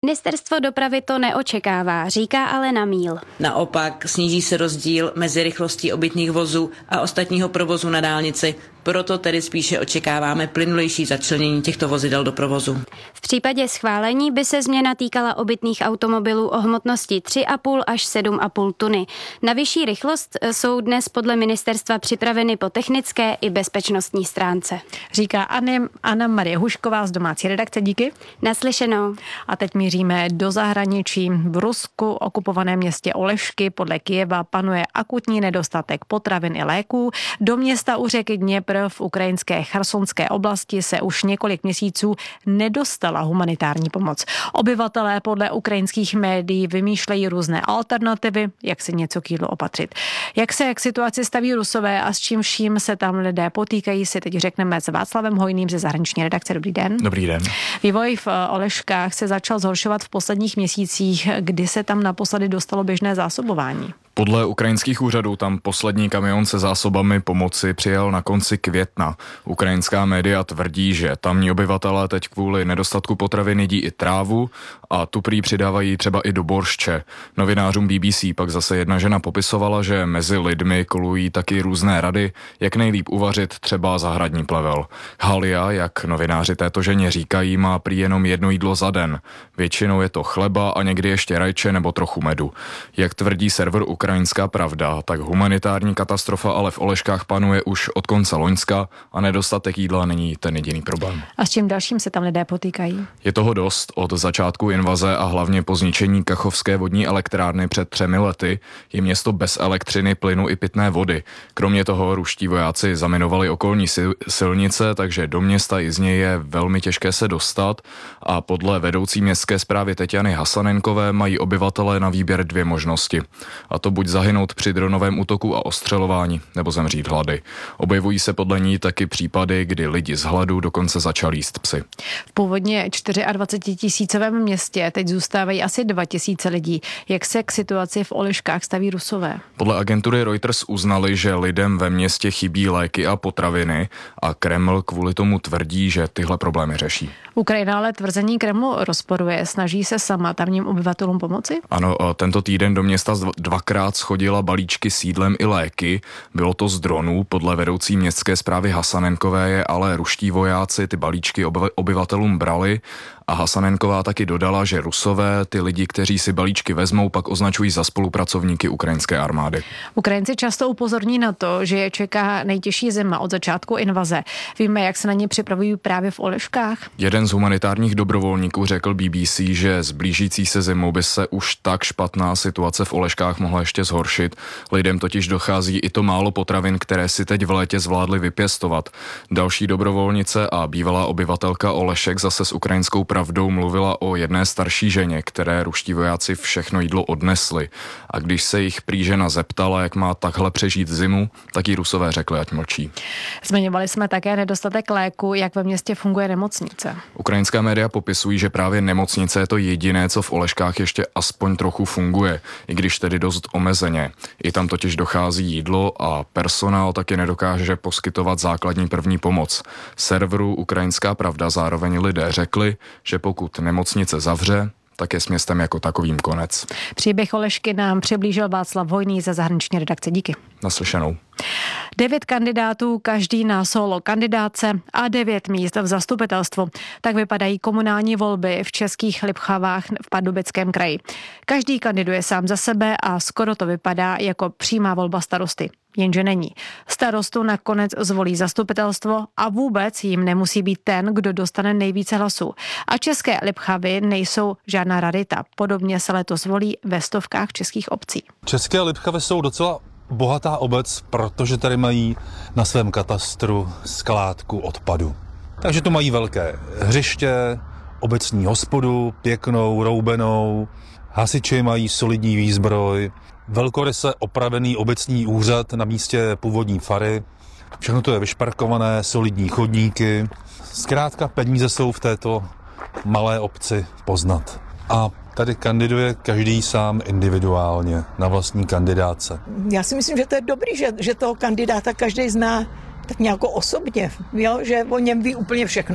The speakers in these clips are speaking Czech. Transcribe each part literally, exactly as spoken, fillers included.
Ministerstvo dopravy to neočekává, říká Alena Míl. Naopak sníží se rozdíl mezi rychlostí obytných vozů a ostatního provozu na dálnici. Proto tedy spíše očekáváme plynulejší začlenění těchto vozidel do provozu. V případě schválení by se změna týkala obytných automobilů o hmotnosti tři a půl až sedm a půl tuny. Na vyšší rychlost jsou dnes podle ministerstva připraveny po technické i bezpečnostní stránce. Říká Anna Marie Hušková z domácí redakce. Díky. Naslyšenou. A teď míříme do zahraničí. V Rusku, okupovaném městě Olešky podle Kyjeva, panuje akutní nedostatek potravin i léků. Do města u řeky Dněpr v ukrajinské chersonské oblasti se už několik měsíců nedostala humanitární pomoc. Obyvatelé podle ukrajinských médií vymýšlejí různé alternativy, jak si něco k jídlu opatřit. Jak se k situaci staví Rusové a s čím vším se tam lidé potýkají, si teď řekneme s Václavem Hojným ze zahraniční redakce. Dobrý den. Dobrý den. Vývoj v Oleškách se začal zhoršovat v posledních měsících, kdy se tam naposledy dostalo běžné zásobování. Podle ukrajinských úřadů tam poslední kamion se zásobami pomoci přijel na konci května. Ukrajinská média tvrdí, že tamní obyvatelé teď kvůli nedostatku potravin jedí i trávu a tu prý přidávají třeba i do boršče. Novinářům B B C pak zase jedna žena popisovala, že mezi lidmi kolují taky různé rady, jak nejlíp uvařit třeba zahradní plevel. Halia, jak novináři této ženě říkají, má prý jenom jedno jídlo za den. Většinou je to chleba a někdy ještě rajče nebo trochu medu. Jak tvrdí server Ukrajinská pravda, tak humanitární katastrofa ale v Oleškách panuje už od konce loňska a nedostatek jídla není ten jediný problém. A s čím dalším se tam lidé potýkají? Je toho dost. Od začátku invaze a hlavně po zničení Kachovské vodní elektrárny před třemi lety je město bez elektřiny, plynu i pitné vody. Kromě toho ruští vojáci zaminovali okolní silnice, takže do města i z něj je velmi těžké se dostat a podle vedoucí městské správy Teťany Hasanenkové mají obyvatelé na výběr dvě možnosti. A to buď zahynout při dronovém útoku a ostřelování, nebo zemřít hlady. Objevují se podle ní taky případy, kdy lidi z hladu dokonce začali jíst psy. V původně čtyřicetitisícovém městě teď zůstávají asi dva tisíce lidí. Jak se k situaci v Oleškách staví Rusové? Podle agentury Reuters uznali, že lidem ve městě chybí léky a potraviny a Kreml kvůli tomu tvrdí, že tyhle problémy řeší. Ukrajina ale tvrzení Kremlu rozporuje. Snaží se sama tamním obyvatelům pomoci? Ano, tento týden do města dvakrát schodila balíčky s jídlem i léky. Bylo to z dronů, podle vedoucí městské správy Hasanenkové je ale ruští vojáci ty balíčky obyvatelům brali a Hasanenková taky dodala, že Rusové ty lidi, kteří si balíčky vezmou, pak označují za spolupracovníky ukrajinské armády. Ukrajinci často upozorní na to, že je čeká nejtěžší zima od začátku invaze. Víme, jak se na ně připravují právě v Oleškách? Jeden z humanitárních dobrovolníků řekl B B C, že s blížící se zimou by se už tak špatná situace v Oleškách mohla ještě zhoršit. Lidem totiž dochází i to málo potravin, které si teď v létě zvládli vypěstovat. Další dobrovolnice a bývalá obyvatelka Olešek zase s ukrajinskou pravdou mluvila o jedné starší ženě, které ruští vojáci všechno jídlo odnesli. A když se jich prý žena zeptala, jak má takhle přežít zimu, tak jí Rusové řekli, ať mlčí. Zmiňovali jsme také nedostatek léku, jak ve městě funguje nemocnice. Ukrajinská média popisují, že právě nemocnice je to jediné, co v Oleškách ještě aspoň trochu funguje, i když tedy dost omezeně. I tam totiž dochází jídlo a personál taky nedokáže poskytovat základní první pomoc. Serveru Ukrajinská pravda zároveň lidé řekli, že pokud nemocnice zavře, tak je s městem jako takovým konec. Příběh Olešky nám přiblížil Václav Hojný ze zahraniční redakce. Díky. Naslyšenou. Devět kandidátů, každý na solo kandidáce a devět míst v zastupitelstvu. Tak vypadají komunální volby v Českých Lipchavách v Pardubickém kraji. Každý kandiduje sám za sebe a skoro to vypadá jako přímá volba starosty. Jenže není. Starostu nakonec zvolí zastupitelstvo a vůbec jim nemusí být ten, kdo dostane nejvíce hlasů. A České Lipchavy nejsou žádná rarita. Podobně se letos volí ve stovkách českých obcí. České Lipchavy jsou docela bohatá obec, protože tady mají na svém katastru skládku odpadu. Takže to mají velké hřiště, obecní hospodu, pěknou, roubenou, hasiči mají solidní výzbroj, velkoryse opravený obecní úřad na místě původní fary, všechno to je vyšparkované, solidní chodníky. Zkrátka peníze jsou v této malé obci poznat. A tady kandiduje každý sám individuálně na vlastní kandidáce. Já si myslím, že to je dobrý, že, že toho kandidáta každý zná tak nějak osobně, jo? Že o něm ví úplně všechno.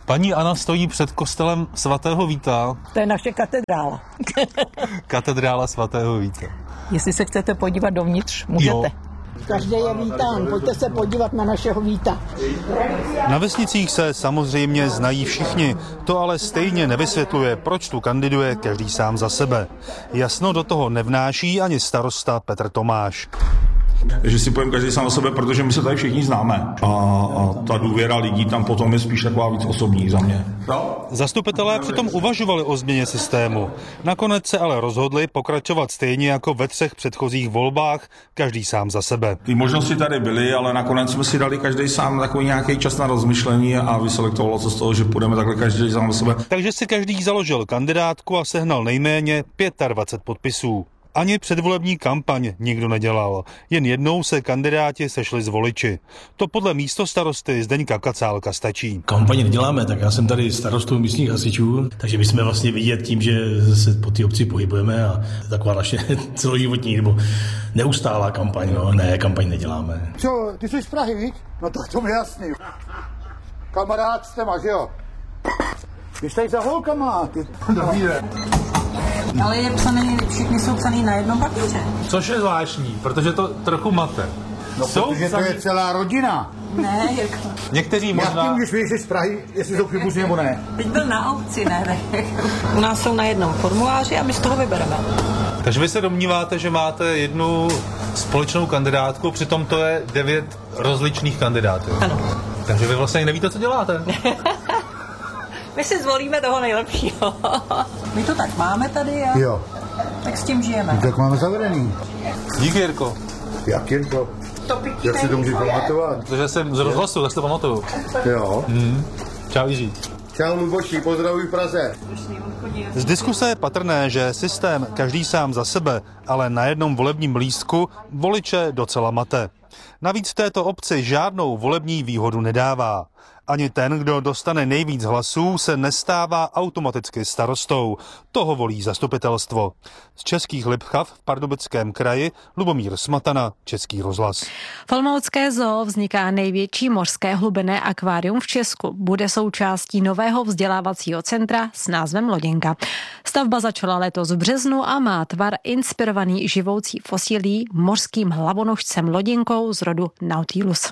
Paní Anna stojí před kostelem svatého Víta. To je naše katedrála. Katedrála svatého Víta. Jestli se chcete podívat dovnitř, můžete. Jo. Každý je vítán, pojďte se podívat na našeho Víta. Na vesnicích se samozřejmě znají všichni, to ale stejně nevysvětluje, proč tu kandiduje každý sám za sebe. Jasno do toho nevnáší ani starosta Petr Tomáš. Že si povím každý sám o sebe, protože my se tady všichni známe. A, a ta důvěra lidí tam potom je spíš taková víc osobní za mě. No? Zastupitelé přitom uvažovali o změně systému. Nakonec se ale rozhodli pokračovat stejně jako ve třech předchozích volbách, každý sám za sebe. Ty možnosti tady byly, ale nakonec jsme si dali každý sám takový nějaký čas na rozmyšlení a vyselektovalo se z toho, že půjdeme takhle každý sám za sebe. Takže si každý založil kandidátku a sehnal nejméně dvacet pět podpisů. Ani předvolební kampaň nikdo nedělal. Jen jednou se kandidáti sešli s voliči. To podle místostarosty Zdeňka Kacálka stačí. Kampaně neděláme, tak já jsem tady starostou místních hasičů, takže my jsme vlastně vidět tím, že se po té obci pohybujeme a taková naše celoživotní nebo neustálá kampaň. No, ne, kampaň neděláme. Co, ty jsi z Prahy, víš? No tak to mi jasný. Kamarád jste ma, že jo? Když tady za holkama, ty... Dobrý den. Ale je psaný, všichni jsou psaný na jednom papíře. Což je zvláštní, protože to trochu mate. No, jsou protože psaný... to je celá rodina. Ne, Jirko. Někteří možná... Jak ty můžeš vědět, že z Prahy, jestli jsou příbuzní nebo ne? Teď byl na obci, ne, ne. U nás jsou na jednom formuláři a my z toho vybereme. Takže vy se domníváte, že máte jednu společnou kandidátku, přitom to je devět rozličných kandidátů. Ano. Takže vy vlastně nevíte, co děláte. My si zvolíme toho nejlepšího. My to tak máme tady a jo. Tak s tím žijeme. My tak máme zavedený. Díky, Jirko. Jak, Jirko? To pití Jak si to můžeš pamatovat? Protože jsem z rozhlasu, tak si to pamatuju. Jo. Mm. Čau, Jiří. Čau, Luboši, pozdravuj Praze. Z diskuse je patrné, že systém každý sám za sebe, ale na jednom volebním lístku voliče docela mate. Navíc v této obci žádnou volební výhodu nedává. Ani ten, kdo dostane nejvíc hlasů, se nestává automaticky starostou. Toho volí zastupitelstvo. Z Českých Lipchav v Pardubickém kraji Lubomír Smatana, Český rozhlas. V Olomoucké zoo vzniká největší mořské hlubinné akvárium v Česku. Bude součástí nového vzdělávacího centra s názvem Loděnka. Stavba začala letos v březnu a má tvar inspirovaný živoucí fosilí mořským hlavonožcem Loděnkou z rodu Nautilus.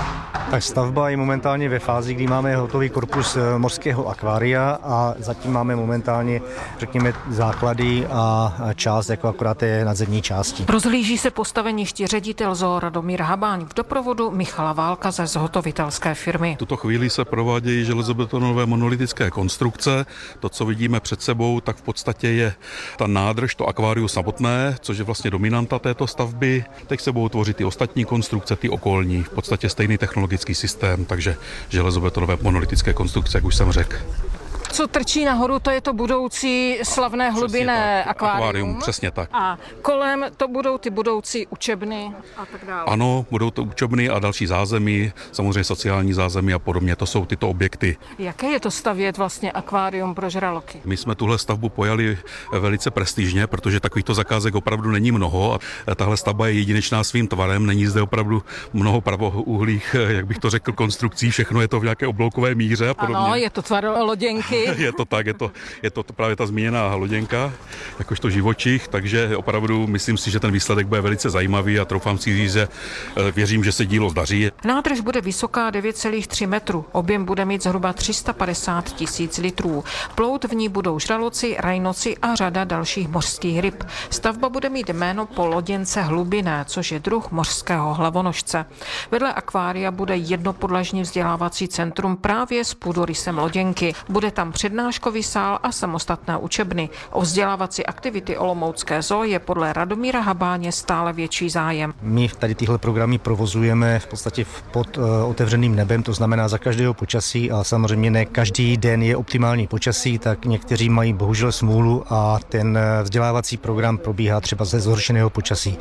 Tak stavba je momentálně ve fázi, kdy máme hotový korpus mořského akvária a zatím máme momentálně, řekněme, základy a část jako akorát té nadzemní části. Rozhlíží se po staveništi ředitel zoo Radomír Habáň v doprovodu Michala Válka ze zhotovitelské firmy. V tuto chvíli se provádějí železobetonové monolitické konstrukce. To, co vidíme před sebou, tak v podstatě je ta nádrž, to akvárium samotné, což je vlastně dominanta této stavby. Teď se budou tvořit ty ostatní konstrukce, ty okolní, v podstatě stejný technologický systém, takže železobetonové monolitické konstrukce, jak už jsem řekl. Co trčí nahoru, to je to budoucí slavné hlubinné akvárium. Akvárium, přesně tak. A kolem to budou ty budoucí učebny a tak dále. Ano, budou to učebny a další zázemí, samozřejmě sociální zázemí a podobně, to jsou tyto objekty. Jaké je to stavět vlastně akvárium pro žraloky? My jsme tuhle stavbu pojali velice prestižně, protože takovýchto zakázek opravdu není mnoho a tahle stavba je jedinečná svým tvarem, není zde opravdu mnoho pravouhlých, jak bych to řekl, konstrukcí, všechno je to v nějaké obloukové míře a podobně. Ano, je to tvar loděnky. Je to tak, je to, je to právě ta zmíněná loděnka, jakožto živočich, takže opravdu myslím si, že ten výsledek bude velice zajímavý a troufám si říct, že věřím, že se dílo zdaří. Nádrž bude vysoká devět celá tři metru, objem bude mít zhruba tři sta padesát tisíc litrů. Plout v ní budou žraloci, rajnoci a řada dalších mořských ryb. Stavba bude mít jméno po loděnce hlubinné, což je druh mořského hlavonožce. Vedle akvária bude jednopodlažní vzdělávací centrum právě s půdorysem loděnky. Bude tam přednáškový sál a samostatné učebny. O vzdělávací aktivity Olomoucké zoo je podle Radomíra Habáně stále větší zájem. My tady tyhle programy provozujeme v podstatě pod uh, otevřeným nebem, to znamená za každého počasí a samozřejmě ne každý den je optimální počasí, tak někteří mají bohužel smůlu a ten vzdělávací program probíhá třeba ze zhoršeného počasí.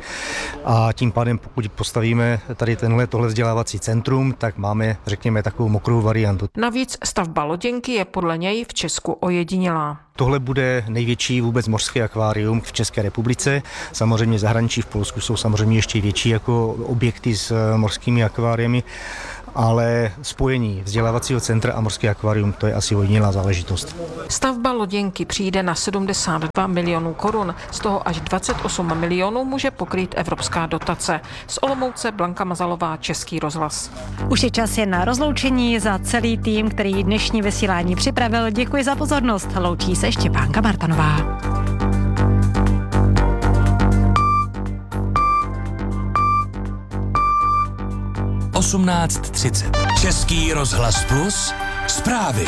A tím pádem, pokud postavíme tady tenhle tohle vzdělávací centrum, tak máme, řekněme, takovou mokrou variantu. Navíc stavba loděnky je podle něj v Česku ojedinělá. Tohle bude největší vůbec mořské akvárium v České republice. Samozřejmě zahraničí v Polsku jsou samozřejmě ještě větší jako objekty s mořskými akváriemi. ale spojení vzdělávacího centra a morský akvárium, to je asi ojedinělá záležitost. Stavba loděnky přijde na sedmdesát dva milionů korun, z toho až dvacet osm milionů může pokrýt evropská dotace. Z Olomouce Blanka Mazalová, Český rozhlas. Už je čas jen na rozloučení. Za celý tým, který dnešní vysílání připravil, děkuji za pozornost. Loučí se Štěpánka Martanová. osmnáct třicet. Český rozhlas Plus. Zprávy.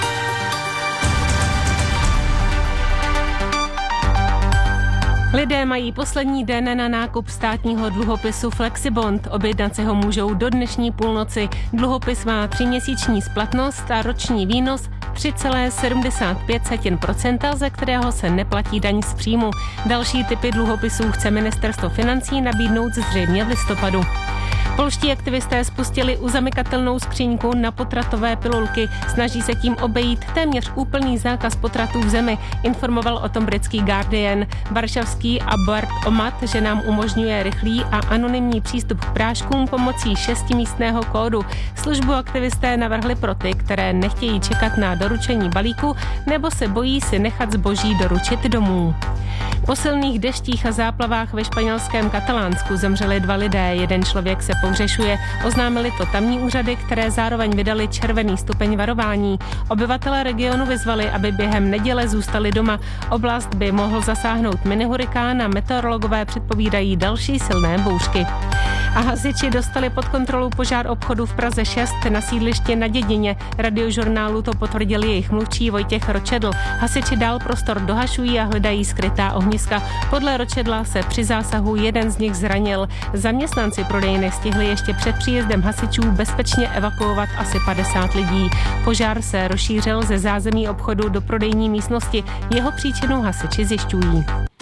Lidé mají poslední den na nákup státního dluhopisu Flexibond. Objednat si ho můžou do dnešní půlnoci. Dluhopis má tříměsíční splatnost a roční výnos tři celá sedmdesát pět procenta, ze kterého se neplatí daň z příjmu. Další typy dluhopisů chce ministerstvo financí nabídnout zřejmě v listopadu. Polští aktivisté spustili uzamykatelnou skříňku na potratové pilulky. Snaží se tím obejít téměř úplný zákaz potratů v zemi, informoval o tom britský Guardian. Varšavský Abort Omat, že nám umožňuje rychlý a anonymní přístup k práškům pomocí šestimístného kódu. Službu aktivisté navrhli pro ty, které nechtějí čekat na doručení balíku nebo se bojí si nechat zboží doručit domů. Po silných deštích a záplavách ve španělském Katalánsku zemřeli dva lidé, jeden člověk se pohřešuje. Oznámili to tamní úřady, které zároveň vydali červený stupeň varování. Obyvatelé regionu vyzvali, aby během neděle zůstali doma. Oblast by mohl zasáhnout minihurikán a meteorologové předpovídají další silné bouřky. A hasiči dostali pod kontrolu požár obchodu v Praze šest na sídliště na Dědině. Radiožurnálu to potvrdil jejich mluvčí Vojtěch Ročedl. Hasiči dál prostor dohašují a hledají skrytá ohniska. Podle Ročedla se při zásahu jeden z nich zranil. Zaměstnanci prodejny stihli ještě před příjezdem hasičů bezpečně evakuovat asi padesát lidí. Požár se rozšířil ze zázemí obchodu do prodejní místnosti. Jeho příčinu hasiči zjišťují.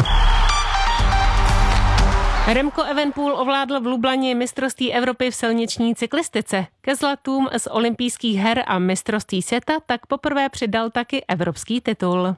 Remco Evenepoel ovládl v Lublani mistrovství Evropy v silniční cyklistice. Ke zlatům z olympijských her a mistrovství světa tak poprvé přidal taky evropský titul.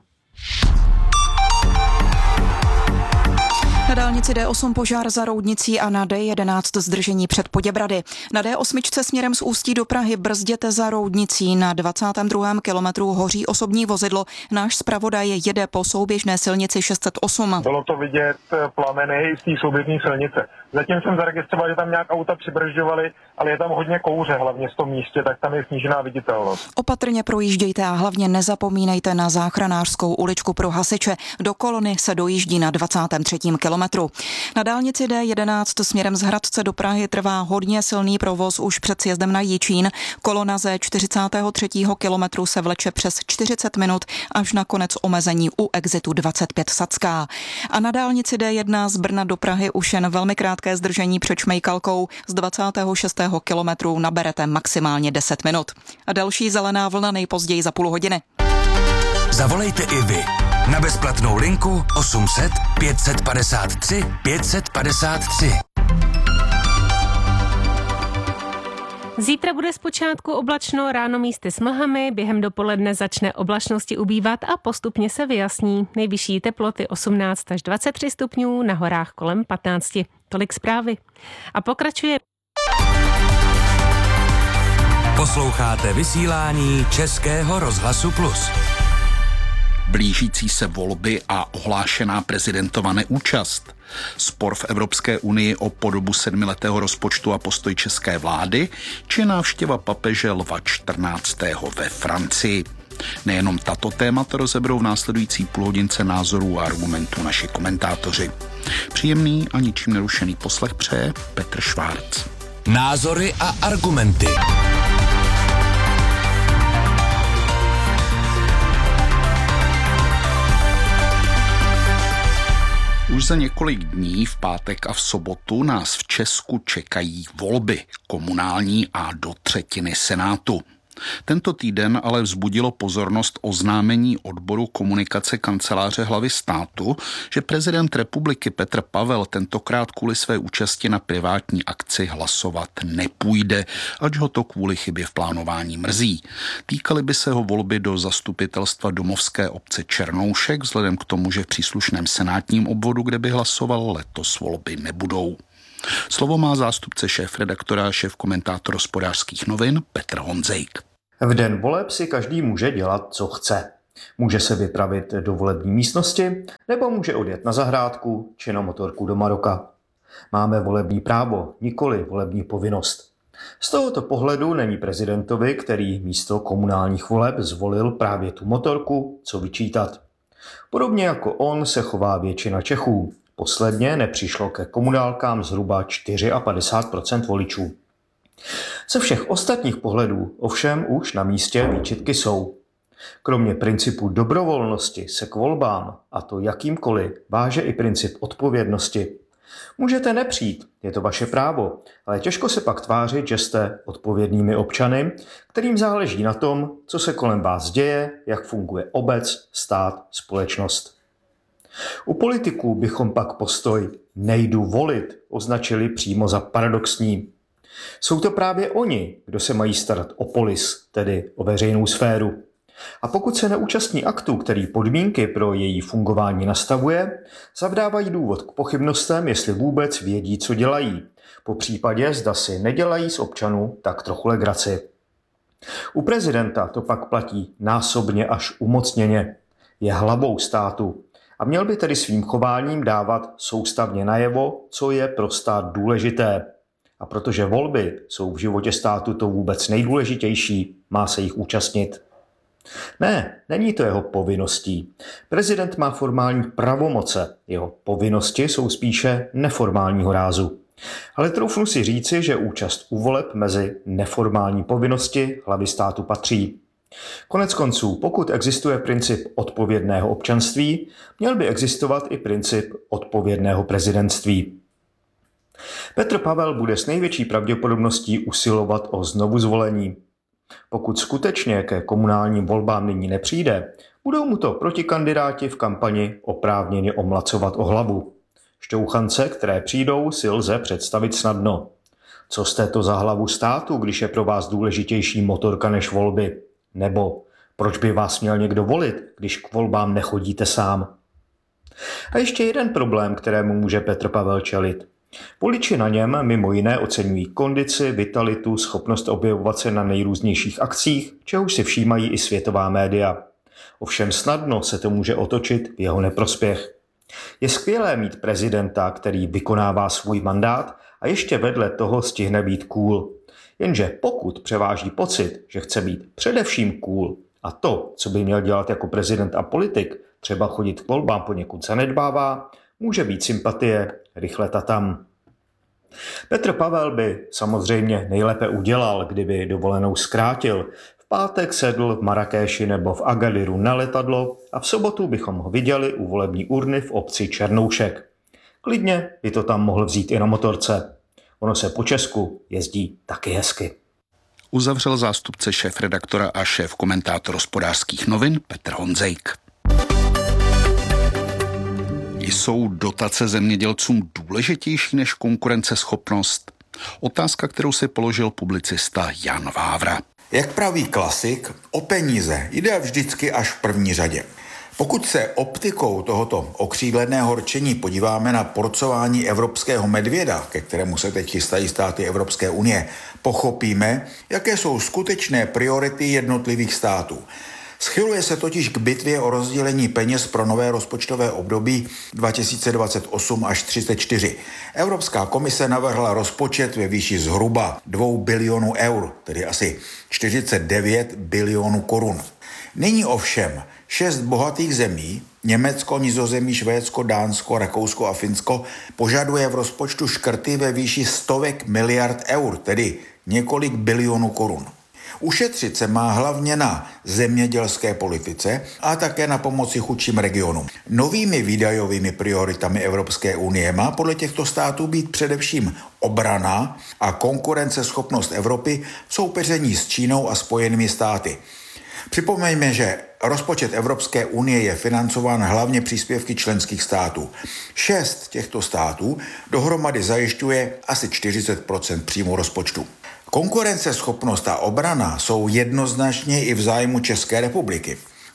Na dálnici D osm požár za Roudnicí a na D jedenáct zdržení před Poděbrady. Na D osm směrem z Ústí do Prahy brzděte za Roudnicí. Na dvacátém druhém kilometru hoří osobní vozidlo. Náš zpravodaj jede po souběžné silnici šest set osm. Bylo to vidět plameny z té souběžné silnice. Zatím jsem zaregistroval, že tam nějak auta přibržďovaly, ale je tam hodně kouře, hlavně v tom místě, tak tam je snížená viditelnost. Opatrně projíždějte a hlavně nezapomínejte na záchranářskou uličku pro hasiče. Do kolony se dojíždí na dvacátém třetím kilometru. Na dálnici D jedenáct směrem z Hradce do Prahy trvá hodně silný provoz už před sjezdem na Jičín. Kolona ze čtyřicátého třetího kilometru se vleče přes čtyřicet minut až na konec omezení u exitu dvacet pět Sacká. A na dálnici D jedna z Brna do Prahy už jen velmi krátké zdržení před Šmejkalkou. Z dvacátého šestého kilometru naberete maximálně deset minut. A další zelená vlna nejpozději za půl hodiny. Zavolejte i vy na bezplatnou linku osm set pět set padesát tři pět set padesát tři. Zítra bude zpočátku oblačno, ráno místy s mlhami, během dopoledne začne oblačnosti ubývat a postupně se vyjasní. Nejvyšší teploty osmnáct až dvacet tři stupňů, na horách kolem patnáct. Tolik zprávy. A pokračuje. Posloucháte vysílání Českého rozhlasu Plus. Blížící se volby a ohlášená prezidentova neúčast. Spor v Evropské unii o podobu sedmiletého rozpočtu a postoj české vlády, či návštěva papeže Lva čtrnáctého ve Francii. Nejenom tato témata rozeberou v následující půlhodince názorů a argumentů naši komentátoři. Příjemný a ničím nerušený poslech přeje Petr Švárc. Názory a argumenty. Už za několik dní, v pátek a v sobotu, nás v Česku čekají volby komunální a do třetiny Senátu. Tento týden ale vzbudilo pozornost oznámení odboru komunikace kanceláře hlavy státu, že prezident republiky Petr Pavel tentokrát kvůli své účasti na privátní akci hlasovat nepůjde, ač ho to kvůli chybě v plánování mrzí. Týkaly by se ho volby do zastupitelstva domovské obce Černoušek, vzhledem k tomu, že v příslušném senátním obvodu, kde by hlasoval, letos volby nebudou. Slovo má zástupce šéfredaktora, šéfkomentátor Hospodářských novin Petr Honzejk. V den voleb si každý může dělat, co chce. Může se vypravit do volební místnosti, nebo může odjet na zahrádku či na motorku do Maroka. Máme volební právo, nikoli volební povinnost. Z tohoto pohledu není prezidentovi, který místo komunálních voleb zvolil právě tu motorku, co vyčítat. Podobně jako on se chová většina Čechů. Posledně nepřišlo ke komunálkám zhruba padesát čtyři procent voličů. Ze všech ostatních pohledů ovšem už na místě výčitky jsou. Kromě principu dobrovolnosti se k volbám, a to jakýmkoliv, váže i princip odpovědnosti. Můžete nepřijít, je to vaše právo, ale těžko se pak tvářit, že jste odpovědnými občany, kterým záleží na tom, co se kolem vás děje, jak funguje obec, stát, společnost. U politiků bychom pak postoj nejdu volit označili přímo za paradoxní. Jsou to právě oni, kdo se mají starat o polis, tedy o veřejnou sféru. A pokud se neúčastní aktu, který podmínky pro její fungování nastavuje, zavdávají důvod k pochybnostem, jestli vůbec vědí, co dělají. Po případě zda si nedělají z občanů tak trochu legraci. U prezidenta to pak platí násobně až umocněně. Je hlavou státu a měl by tedy svým chováním dávat soustavně najevo, co je pro stát důležité. A protože volby jsou v životě státu to vůbec nejdůležitější, má se jich účastnit. Ne, není to jeho povinností. Prezident má formální pravomoce, jeho povinnosti jsou spíše neformálního rázu. Ale troufnu si říci, že účast u voleb mezi neformální povinnosti hlavy státu patří. Konec konců, pokud existuje princip odpovědného občanství, měl by existovat i princip odpovědného prezidentství. Petr Pavel bude s největší pravděpodobností usilovat o znovuzvolení. Pokud skutečně ke komunálním volbám nyní nepřijde, budou mu to protikandidáti v kampani oprávněně omlacovat o hlavu. Šťouchance, které přijdou, si lze představit snadno. Co jste to za hlavu státu, když je pro vás důležitější motorka než volby? Nebo proč by vás měl někdo volit, když k volbám nechodíte sám? A ještě jeden problém, kterému může Petr Pavel čelit. Voliči na něm mimo jiné oceňují kondici, vitalitu, schopnost objevovat se na nejrůznějších akcích, čehož si všímají i světová média. Ovšem snadno se to může otočit v jeho neprospěch. Je skvělé mít prezidenta, který vykonává svůj mandát a ještě vedle toho stihne být cool. Jenže pokud převáží pocit, že chce být především cool a to, co by měl dělat jako prezident a politik, třeba chodit k volbám poněkud zanedbává, může být sympatie rychle tatam. Petr Pavel by samozřejmě nejlépe udělal, kdyby dovolenou zkrátil. V pátek sedl v Marrakéši nebo v Agadiru na letadlo a v sobotu bychom ho viděli u volební urny v obci Černoušek. Klidně by to tam mohl vzít i na motorce. Ono se po Česku jezdí taky hezky. Uzavřel zástupce šéfredaktora a šéfkomentátor Hospodářských novin Petr Honzejk. Jsou dotace zemědělcům důležitější než konkurenceschopnost? Otázka, kterou si položil publicista Jan Vávra. Jak praví klasik, o peníze jde vždycky až v první řadě. Pokud se optikou tohoto okřídleného rčení podíváme na porcování evropského medvěda, ke kterému se teď chystají státy Evropské unie, pochopíme, jaké jsou skutečné priority jednotlivých států. Schyluje se totiž k bitvě o rozdělení peněz pro nové rozpočtové období dva tisíce dvacet osm až třicet čtyři. Evropská komise navrhla rozpočet ve výši zhruba dvou bilionů eur, tedy asi čtyřicet devět bilionů korun. Nyní ovšem šest bohatých zemí, Německo, Nizozemí, Švédsko, Dánsko, Rakousko a Finsko, požaduje v rozpočtu škrty ve výši stovek miliard eur, tedy několik bilionů korun. Ušetřit se má hlavně na zemědělské politice a také na pomoci chudším regionům. Novými výdajovými prioritami Evropské unie má podle těchto států být především obrana a konkurenceschopnost Evropy v soupeření s Čínou a Spojenými státy. Připomeňme, že rozpočet Evropské unie je financován hlavně příspěvky členských států. Šest těchto států dohromady zajišťuje asi čtyřicet procent příjmu rozpočtu. Konkurenceschopnost a obrana jsou jednoznačně i v zájmu České republiky.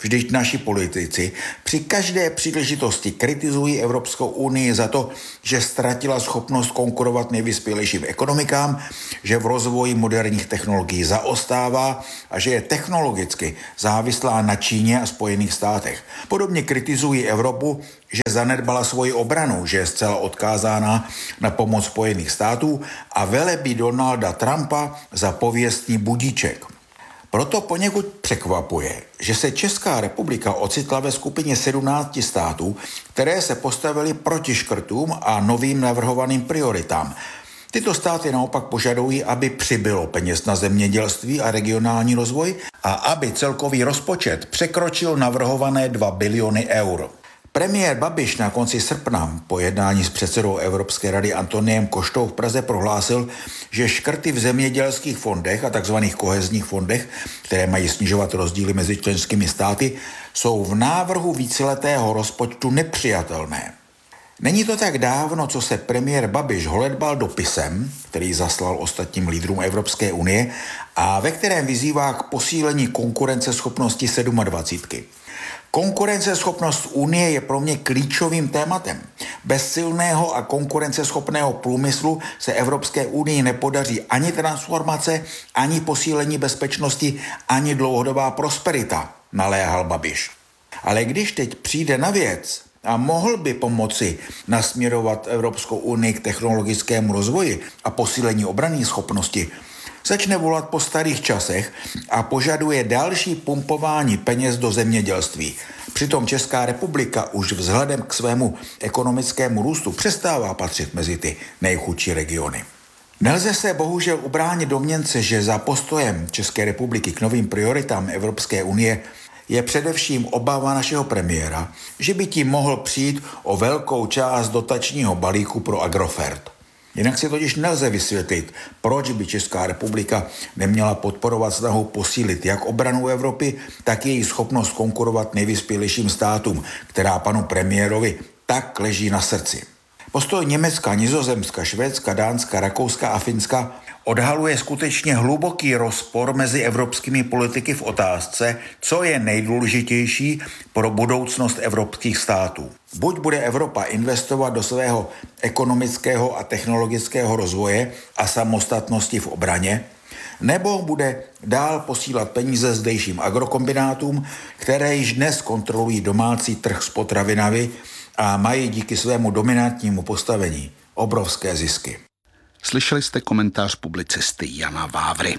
Vždyť naši politici při každé příležitosti kritizují Evropskou unii za to, že ztratila schopnost konkurovat nejvyspělejším ekonomikám, že v rozvoji moderních technologií zaostává a že je technologicky závislá na Číně a Spojených státech. Podobně kritizují Evropu, že zanedbala svoji obranu, že je zcela odkázána na pomoc Spojených států a velebí Donalda Trumpa za pověstný budíček. Proto poněkud překvapuje, že se Česká republika ocitla ve skupině sedmnácti států, které se postavily proti škrtům a novým navrhovaným prioritám. Tyto státy naopak požadují, aby přibylo peněz na zemědělství a regionální rozvoj a aby celkový rozpočet překročil navrhované dva biliony eur. Premiér Babiš na konci srpna po jednání s předsedou Evropské rady Antoniem Koštou v Praze prohlásil, že škrty v zemědělských fondech a tzv. Kohezních fondech, které mají snižovat rozdíly mezi členskými státy, jsou v návrhu víceletého rozpočtu nepřijatelné. Není to tak dávno, co se premiér Babiš holedbal dopisem, který zaslal ostatním lídrům Evropské unie a ve kterém vyzývá k posílení konkurenceschopnosti sedmadvacítky. Konkurenceschopnost Unie je pro mě klíčovým tématem. Bez silného a konkurenceschopného průmyslu se Evropské unii nepodaří ani transformace, ani posílení bezpečnosti, ani dlouhodobá prosperita, naléhal Babiš. Ale když teď přijde na věc a mohl by pomoci nasměrovat Evropskou unii k technologickému rozvoji a posílení obranné schopnosti, začne volat po starých časech a požaduje další pumpování peněz do zemědělství. Přitom Česká republika už vzhledem k svému ekonomickému růstu přestává patřit mezi ty nejchudší regiony. Nelze se bohužel ubránit domněnce, že za postojem České republiky k novým prioritám Evropské unie je především obava našeho premiéra, že by tím mohl přijít o velkou část dotačního balíku pro Agrofert. Jinak si totiž nelze vysvětlit, proč by Česká republika neměla podporovat snahu posílit jak obranu Evropy, tak její schopnost konkurovat nejvyspělejším státům, která panu premiérovi tak leží na srdci. Postoj Německa, Nizozemska, Švédska, Dánska, Rakouska a Finska odhaluje skutečně hluboký rozpor mezi evropskými politiky v otázce, co je nejdůležitější pro budoucnost evropských států. Buď bude Evropa investovat do svého ekonomického a technologického rozvoje a samostatnosti v obraně, nebo bude dál posílat peníze zdejším agrokombinátům, které již dnes kontrolují domácí trh s potravinami a mají díky svému dominantnímu postavení obrovské zisky. Slyšeli jste komentář publicisty Jana Vávry.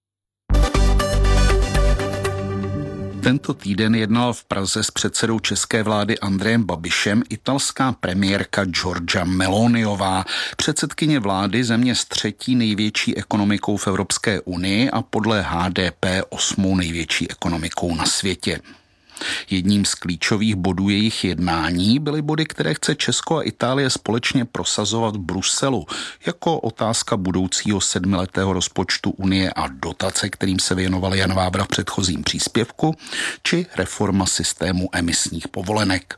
Tento týden jednal v Praze s předsedou české vlády Andrejem Babišem italská premiérka Giorgia Meloniová, předsedkyně vlády země s třetí největší ekonomikou v Evropské unii a podle H D P osmou největší ekonomikou na světě. Jedním z klíčových bodů jejich jednání byly body, které chce Česko a Itálie společně prosazovat v Bruselu, jako otázka budoucího sedmiletého rozpočtu Unie a dotace, kterým se věnoval Jan Vávra v předchozím příspěvku, či reforma systému emisních povolenek.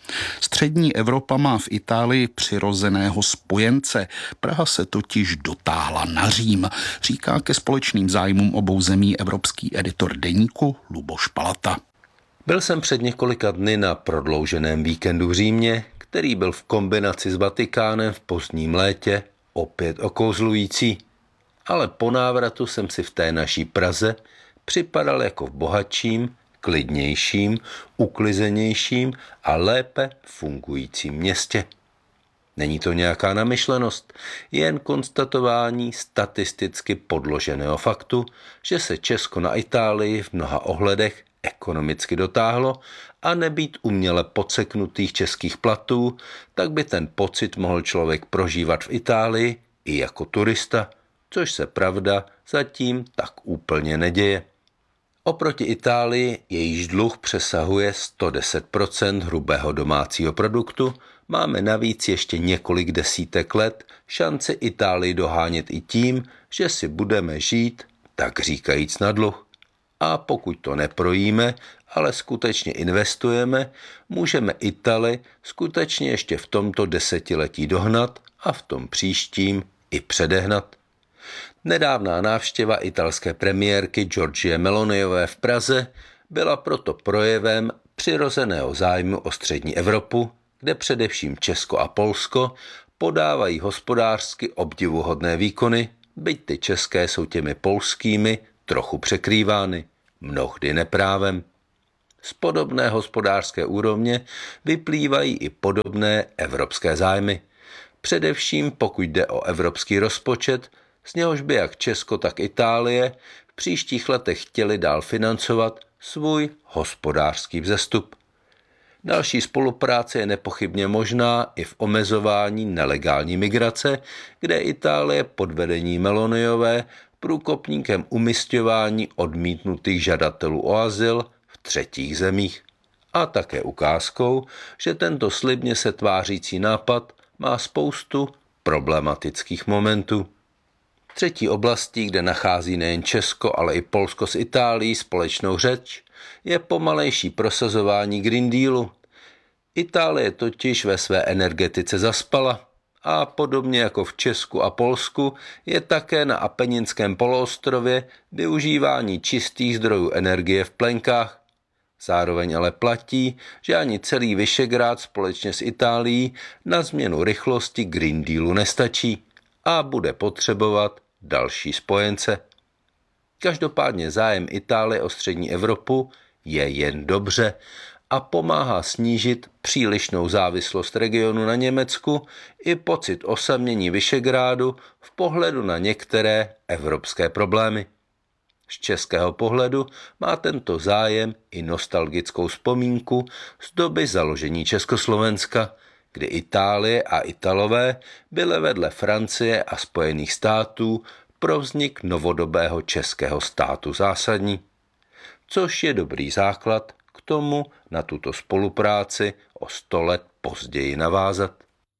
Střední Evropa má v Itálii přirozeného spojence. Praha se totiž dotáhla na Řím, říká ke společným zájmům obou zemí evropský editor deníku Luboš Palata. Byl jsem před několika dny na prodlouženém víkendu v Římě, který byl v kombinaci s Vatikánem v pozdním létě opět okouzlující, ale po návratu jsem si v té naší Praze připadal jako v bohatším, klidnějším, uklizenějším a lépe fungujícím městě. Není to nějaká namyšlenost, jen konstatování statisticky podloženého faktu, že se Česko na Itálii v mnoha ohledech ekonomicky dotáhlo a nebýt uměle podseknutých českých platů, tak by ten pocit mohl člověk prožívat v Itálii i jako turista, což se pravda zatím tak úplně neděje. Oproti Itálii, jejíž dluh přesahuje sto deset procent hrubého domácího produktu, máme navíc ještě několik desítek let šanci Itálii dohánět i tím, že si budeme žít, tak říkajíc, na dluh. A pokud to neprojíme, ale skutečně investujeme, můžeme Itálii skutečně ještě v tomto desetiletí dohnat a v tom příštím i předehnat. Nedávná návštěva italské premiérky Giorgie Meloniové v Praze byla proto projevem přirozeného zájmu o střední Evropu, kde především Česko a Polsko podávají hospodářsky obdivuhodné výkony, byť ty české jsou těmi polskými trochu překrývány, mnohdy neprávem. Z podobné hospodářské úrovně vyplývají i podobné evropské zájmy. Především pokud jde o evropský rozpočet, z něhož by jak Česko, tak Itálie v příštích letech chtěli dál financovat svůj hospodářský vzestup. Další spolupráce je nepochybně možná i v omezování nelegální migrace, kde Itálie pod vedením Meloniové průkopníkem umisťování odmítnutých žadatelů o azyl v třetích zemích. A také ukázkou, že tento slibně se tvářící nápad má spoustu problematických momentů. Třetí oblastí, kde nachází nejen Česko, ale i Polsko s Itálií společnou řeč, je pomalejší prosazování Green Dealu. Itálie totiž ve své energetice zaspala a podobně jako v Česku a Polsku je také na Apeninském poloostrově využívání čistých zdrojů energie v plenkách. Zároveň ale platí, že ani celý Visegrád společně s Itálií na změnu rychlosti Green Dealu nestačí a bude potřebovat další spojence. Každopádně zájem Itálie o střední Evropu je jen dobře a pomáhá snížit přílišnou závislost regionu na Německu i pocit osamění Visegrádu v pohledu na některé evropské problémy. Z českého pohledu má tento zájem i nostalgickou vzpomínku z doby založení Československa, kdy Itálie a Italové byly vedle Francie a Spojených států pro vznik novodobého českého státu zásadní, což je dobrý základ k tomu na tuto spolupráci o sto let později navázat.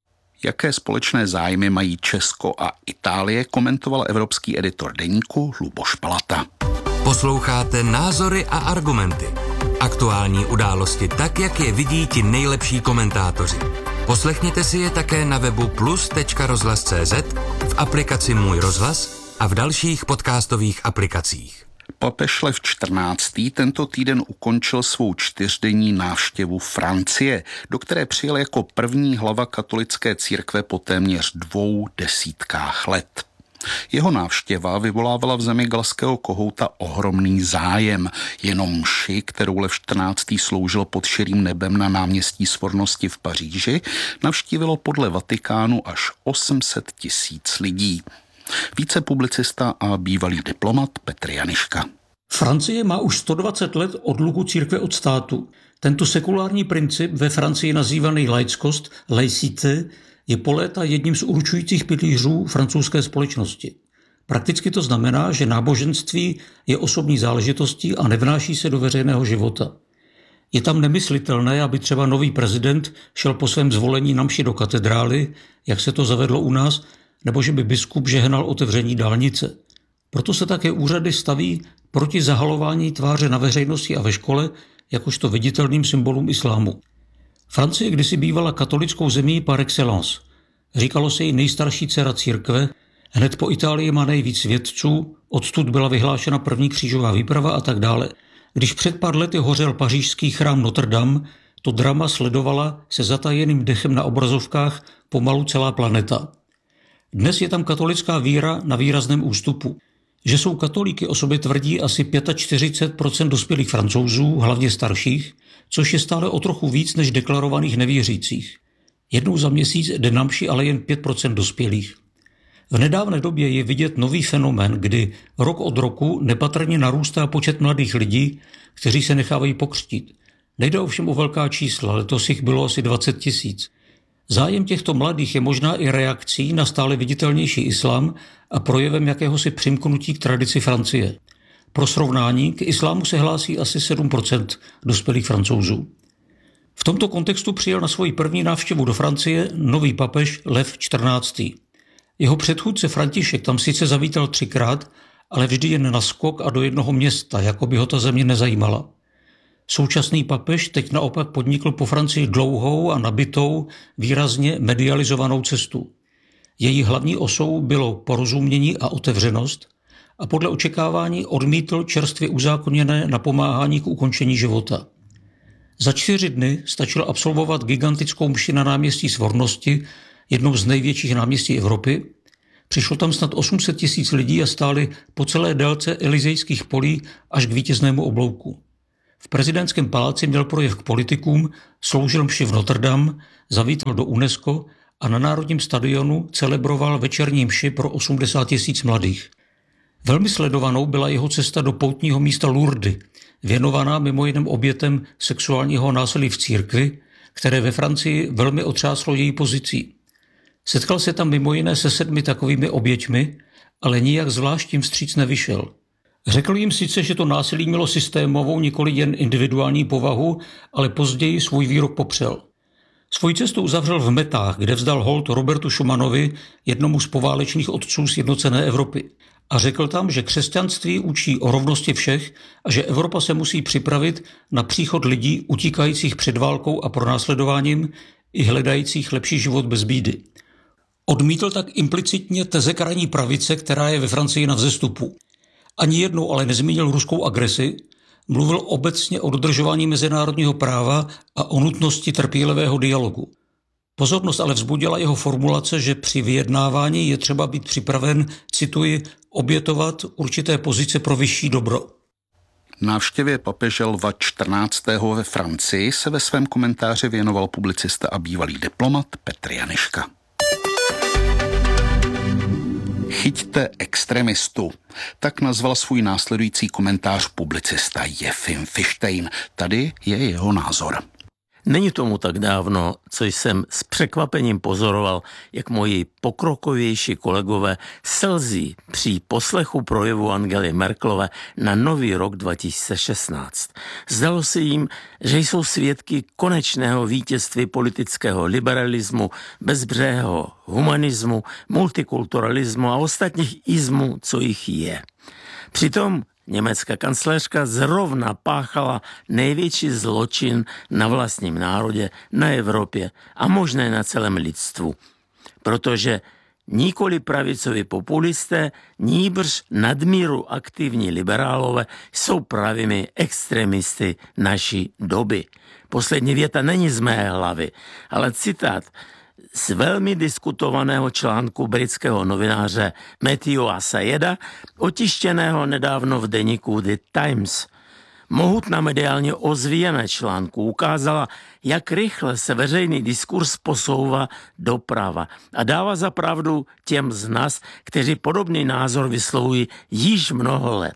Jaké společné zájmy mají Česko a Itálie, komentoval evropský editor deníku Luboš Palata. Posloucháte Názory a argumenty. Aktuální události tak, jak je vidí ti nejlepší komentátoři. Poslechněte si je také na webu plus tečka rozhlas tečka cé zet, v aplikaci Můj rozhlas a v dalších podcastových aplikacích. Papež Lev čtrnáctý tento týden ukončil svou čtyřdenní návštěvu Francie, do které přijel jako první hlava katolické církve po téměř dvou desítkách let. Jeho návštěva vyvolávala v zemi galského kohouta ohromný zájem. Jenom mši, kterou Lev čtrnáctý sloužil pod širým nebem na náměstí Svornosti v Paříži, navštívilo podle Vatikánu až osm set tisíc lidí. Více publicista a bývalý diplomat Petr Janiška. Francie má už sto dvacet let odluku církve od státu. Tento sekulární princip, ve Francii nazývaný laickost, laicité, je po léta jedním z určujících pilířů francouzské společnosti. Prakticky to znamená, že náboženství je osobní záležitostí a nevnáší se do veřejného života. Je tam nemyslitelné, aby třeba nový prezident šel po svém zvolení na mši do katedrály, jak se to zavedlo u nás, nebo že by biskup žehnal otevření dálnice. Proto se také úřady staví proti zahalování tváře na veřejnosti a ve škole, jakožto viditelným symbolům islámu. Francie kdysi bývala katolickou zemí par excellence. Říkalo se jí nejstarší dcera církve, hned po Itálii má nejvíc vědců, odtud byla vyhlášena první křížová výprava a tak dále. Když před pár lety hořel pařížský chrám Notre Dame, to drama sledovala se zatajeným dechem na obrazovkách pomalu celá planeta. Dnes je tam katolická víra na výrazném ústupu. Že jsou katolíky o sobě tvrdí asi čtyřicet pět procent dospělých Francouzů, hlavně starších, což je stále o trochu víc než deklarovaných nevěřících. Jednou za měsíc jde na mši ale jen pět procent dospělých. V nedávné době je vidět nový fenomén, kdy rok od roku nepatrně narůstá počet mladých lidí, kteří se nechávají pokřtít. Nejde ovšem o velká čísla, letos jich bylo asi dvacet tisíc. Zájem těchto mladých je možná i reakcí na stále viditelnější islám a projevem jakéhosi přimknutí k tradici Francie. Pro srovnání, k islámu se hlásí asi sedm procent dospělých Francouzů. V tomto kontextu přijel na svoji první návštěvu do Francie nový papež Lev čtrnáctý. Jeho předchůdce František tam sice zavítal třikrát, ale vždy jen na skok a do jednoho města, jako by ho ta země nezajímala. Současný papež teď naopak podnikl po Francii dlouhou a nabitou, výrazně medializovanou cestu. Její hlavní osou bylo porozumění a otevřenost a podle očekávání odmítl čerstvě uzákoněné napomáhání k ukončení života. Za čtyři dny stačilo absolvovat gigantickou mši na náměstí Svornosti, jednou z největších náměstí Evropy. Přišlo tam snad osm set tisíc lidí a stáli po celé délce Elizejských polí až k vítěznému oblouku. V prezidentském paláci měl projev k politikům, sloužil mši v Notre Dame, zavítal do UNESCO a na Národním stadionu celebroval večerní mši pro osmdesát tisíc mladých. Velmi sledovanou byla jeho cesta do poutního místa Lourdes, věnovaná mimo jiném obětem sexuálního násilí v církvi, které ve Francii velmi otřáslo její pozicí. Setkal se tam mimo jiné se sedmi takovými oběťmi, ale nijak zvlášť tím vstříc nevyšel. Řekl jim sice, že to násilí mělo systémovou, nikoli jen individuální povahu, ale později svůj výrok popřel. Svoji cestu uzavřel v Metách, kde vzdal hold Robertu Schumanovi, jednomu z poválečných otců sjednocené Evropy. A řekl tam, že křesťanství učí o rovnosti všech a že Evropa se musí připravit na příchod lidí utíkajících před válkou a pronásledováním i hledajících lepší život bez bídy. Odmítl tak implicitně teze krajní pravice, která je ve Francii na vzestupu. Ani jednou ale nezmínil ruskou agresi, mluvil obecně o dodržování mezinárodního práva a o nutnosti trpělivého dialogu. Pozornost ale vzbudila jeho formulace, že při vyjednávání je třeba být připraven, cituji, obětovat určité pozice pro vyšší dobro. Návštěvě papeže Lva čtrnáctého ve Francii se ve svém komentáři věnoval publicista a bývalý diplomat Petr Janeška. Chyťte extremistu. Tak nazval svůj následující komentář publicista Jefim Fištejn. Tady je jeho názor. Není tomu tak dávno, co jsem s překvapením pozoroval, jak moji pokrokovější kolegové slzí při poslechu projevu Angely Merkelové na nový rok dva tisíce šestnáct. Zdalo se jim, že jsou svědky konečného vítězství politického liberalismu, bezbřehého humanismu, multikulturalismu a ostatních izmů, co jich je. Přitom německá kancléřka zrovna páchala největší zločin na vlastním národě, na Evropě a možná na celém lidstvu. Protože nikoli pravicoví populisté, nýbrž nadmíru aktivní liberálové jsou pravými extremisty naší doby. Poslední věta není z mé hlavy, ale citát z velmi diskutovaného článku britského novináře Matthewa Syeda, otištěného nedávno v deníku The Times. Mohutná mediálně ozvíjené článku ukázala, jak rychle se veřejný diskurs posouvá doprava a dává za pravdu těm z nás, kteří podobný názor vyslovují již mnoho let.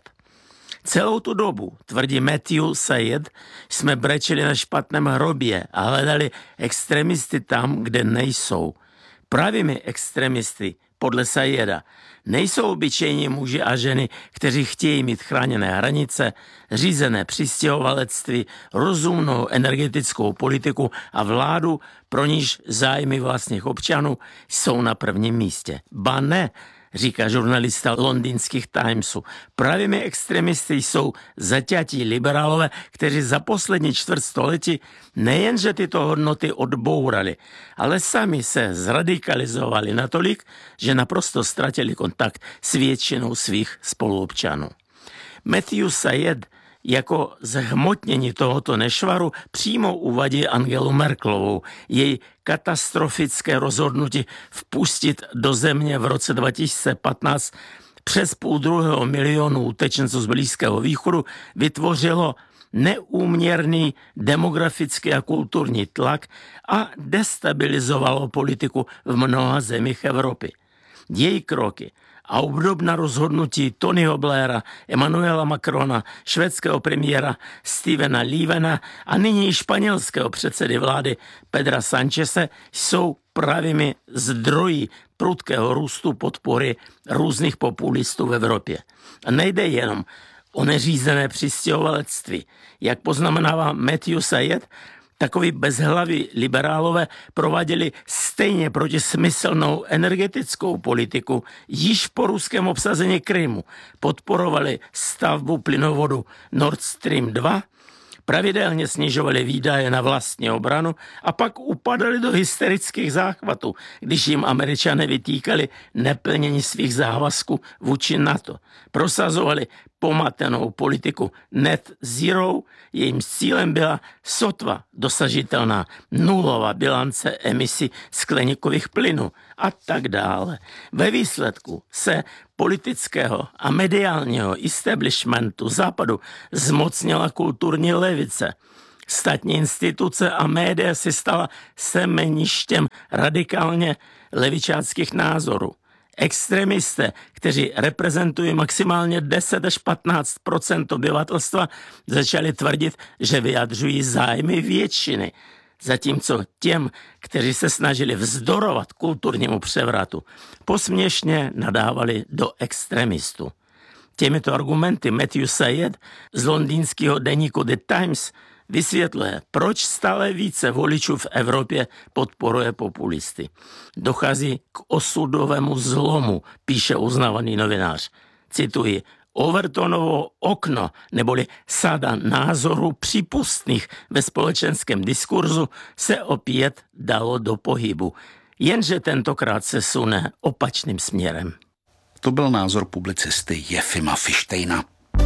Celou tu dobu, tvrdí Matthew Syed, jsme brečeli na špatném hrobě a hledali extremisty tam, kde nejsou. Pravými extremisty, podle Syeda, nejsou obyčejní muži a ženy, kteří chtějí mít chráněné hranice, řízené přistěhovalectví, rozumnou energetickou politiku a vládu, pro níž zájmy vlastních občanů jsou na prvním místě. Ba ne, říká žurnalista londýnských Timesů. Pravými extremisty jsou zaťatí liberálové, kteří za poslední čtvrt století nejenže tyto hodnoty odbourali, ale sami se zradikalizovali natolik, že naprosto ztratili kontakt s většinou svých spoluobčanů. Matthew Syed jako zhmotnění tohoto nešvaru přímo uvadí Angelu Merkelovou, její katastrofické rozhodnutí vpustit do země v roce dva tisíce patnáct přes půl druhého milionu utečenců z Blízkého východu vytvořilo neúměrný demografický a kulturní tlak a destabilizovalo politiku v mnoha zemích Evropy. Její kroky a obdobná rozhodnutí Tonyho Blaira, Emmanuela Macrona, švédského premiéra Stevena Löfvena a nyní španělského předsedy vlády Pedra Sancheze jsou pravými zdroji prudkého růstu podpory různých populistů v Evropě. A nejde jenom o neřízené přistěhovalectví. Jak poznamenává Matthew Syed, takoví bezhlaví liberálové prováděli stejně protismyslnou energetickou politiku již po ruském obsazení Krymu. Podporovali stavbu plynovodu Nord Stream dva, pravidelně snižovali výdaje na vlastní obranu a pak upadali do hysterických záchvatů, když jim Američané vytýkali neplnění svých závazků vůči NATO. Prosazovali pomatenou politiku net zero, jejím cílem byla sotva dosažitelná nulová bilance emisí skleníkových plynů a tak dále. Ve výsledku se politického a mediálního establishmentu západu zmocnila kulturní levice. Státní instituce a média se stala semeništěm radikálně levičáckých názorů. Extremisté, kteří reprezentují maximálně deset až patnáct procent obyvatelstva, začali tvrdit, že vyjadřují zájmy většiny, zatímco těm, kteří se snažili vzdorovat kulturnímu převratu, posměšně nadávali do extremistů. Těmito argumenty Matthew Syed z londýnského deníku The Times vysvětluje, proč stále více voličů v Evropě podporuje populisty. Dochází k osudovému zlomu, píše uznávaný novinář. Cituji, Overtonovo okno, neboli sada názorů přípustných ve společenském diskurzu se opět dalo do pohybu, jenže tentokrát se sune opačným směrem. To byl názor publicisty Jefima Fištejna.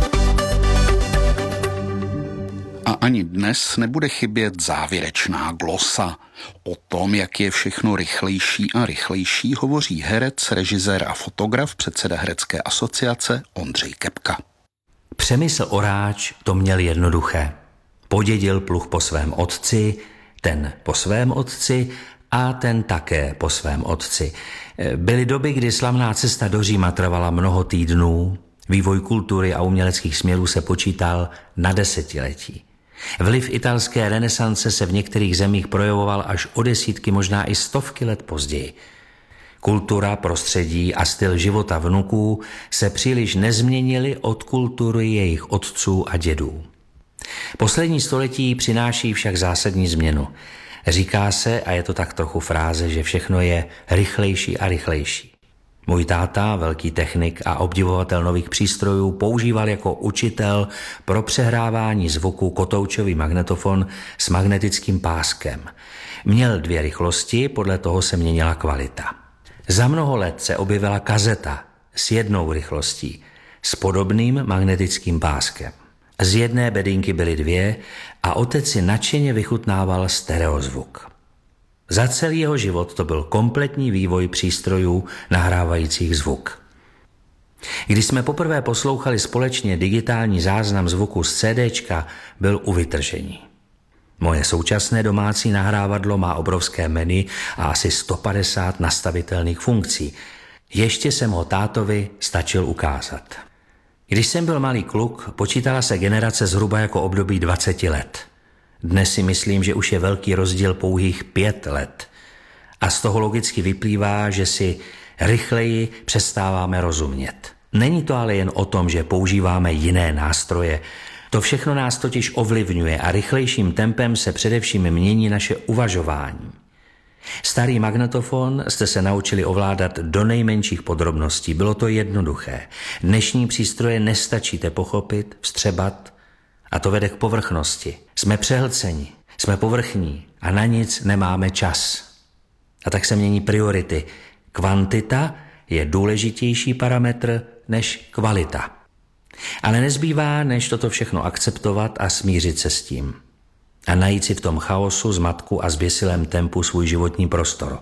A ani dnes nebude chybět závěrečná glosa. O tom, jak je všechno rychlejší a rychlejší, hovoří herec, režisér a fotograf, předseda Herecké asociace Ondřej Kepka. Přemysl Oráč to měl jednoduché. Podědil pluh po svém otci, ten po svém otci a ten také po svém otci. Byly doby, kdy slavná cesta do Říma trvala mnoho týdnů, vývoj kultury a uměleckých směrů se počítal na desetiletí. Vliv italské renesance se v některých zemích projevoval až o desítky, možná i stovky let později. Kultura, prostředí a styl života vnuků se příliš nezměnily od kultury jejich otců a dědů. Poslední století přináší však zásadní změnu. Říká se, a je to tak trochu fráze, že všechno je rychlejší a rychlejší. Můj táta, velký technik a obdivovatel nových přístrojů, používal jako učitel pro přehrávání zvuku kotoučový magnetofon s magnetickým páskem. Měl dvě rychlosti, podle toho se měnila kvalita. Za mnoho let se objevila kazeta s jednou rychlostí, s podobným magnetickým páskem. Z jedné bedínky byly dvě a otec si nadšeně vychutnával stereozvuk. Za celý jeho život to byl kompletní vývoj přístrojů nahrávajících zvuk. Když jsme poprvé poslouchali společně digitální záznam zvuku z CDčka, byl u vytržení. Moje současné domácí nahrávadlo má obrovské menu a asi sto padesát nastavitelných funkcí. Ještě jsem ho tátovi stačil ukázat. Když jsem byl malý kluk, počítala se generace zhruba jako období dvacet let. Dnes si myslím, že už je velký rozdíl pouhých pět let. A z toho logicky vyplývá, že si rychleji přestáváme rozumět. Není to ale jen o tom, že používáme jiné nástroje. To všechno nás totiž ovlivňuje a rychlejším tempem se především mění naše uvažování. Starý magnetofon jste se naučili ovládat do nejmenších podrobností. Bylo to jednoduché. Dnešní přístroje nestačíte pochopit, vstřebat a to vede k povrchnosti. Jsme přehlceni, jsme povrchní a na nic nemáme čas. A tak se mění priority. Kvantita je důležitější parametr než kvalita. Ale nezbývá, než toto všechno akceptovat a smířit se s tím. A najít si v tom chaosu, zmatku a zběsilém tempu svůj životní prostor.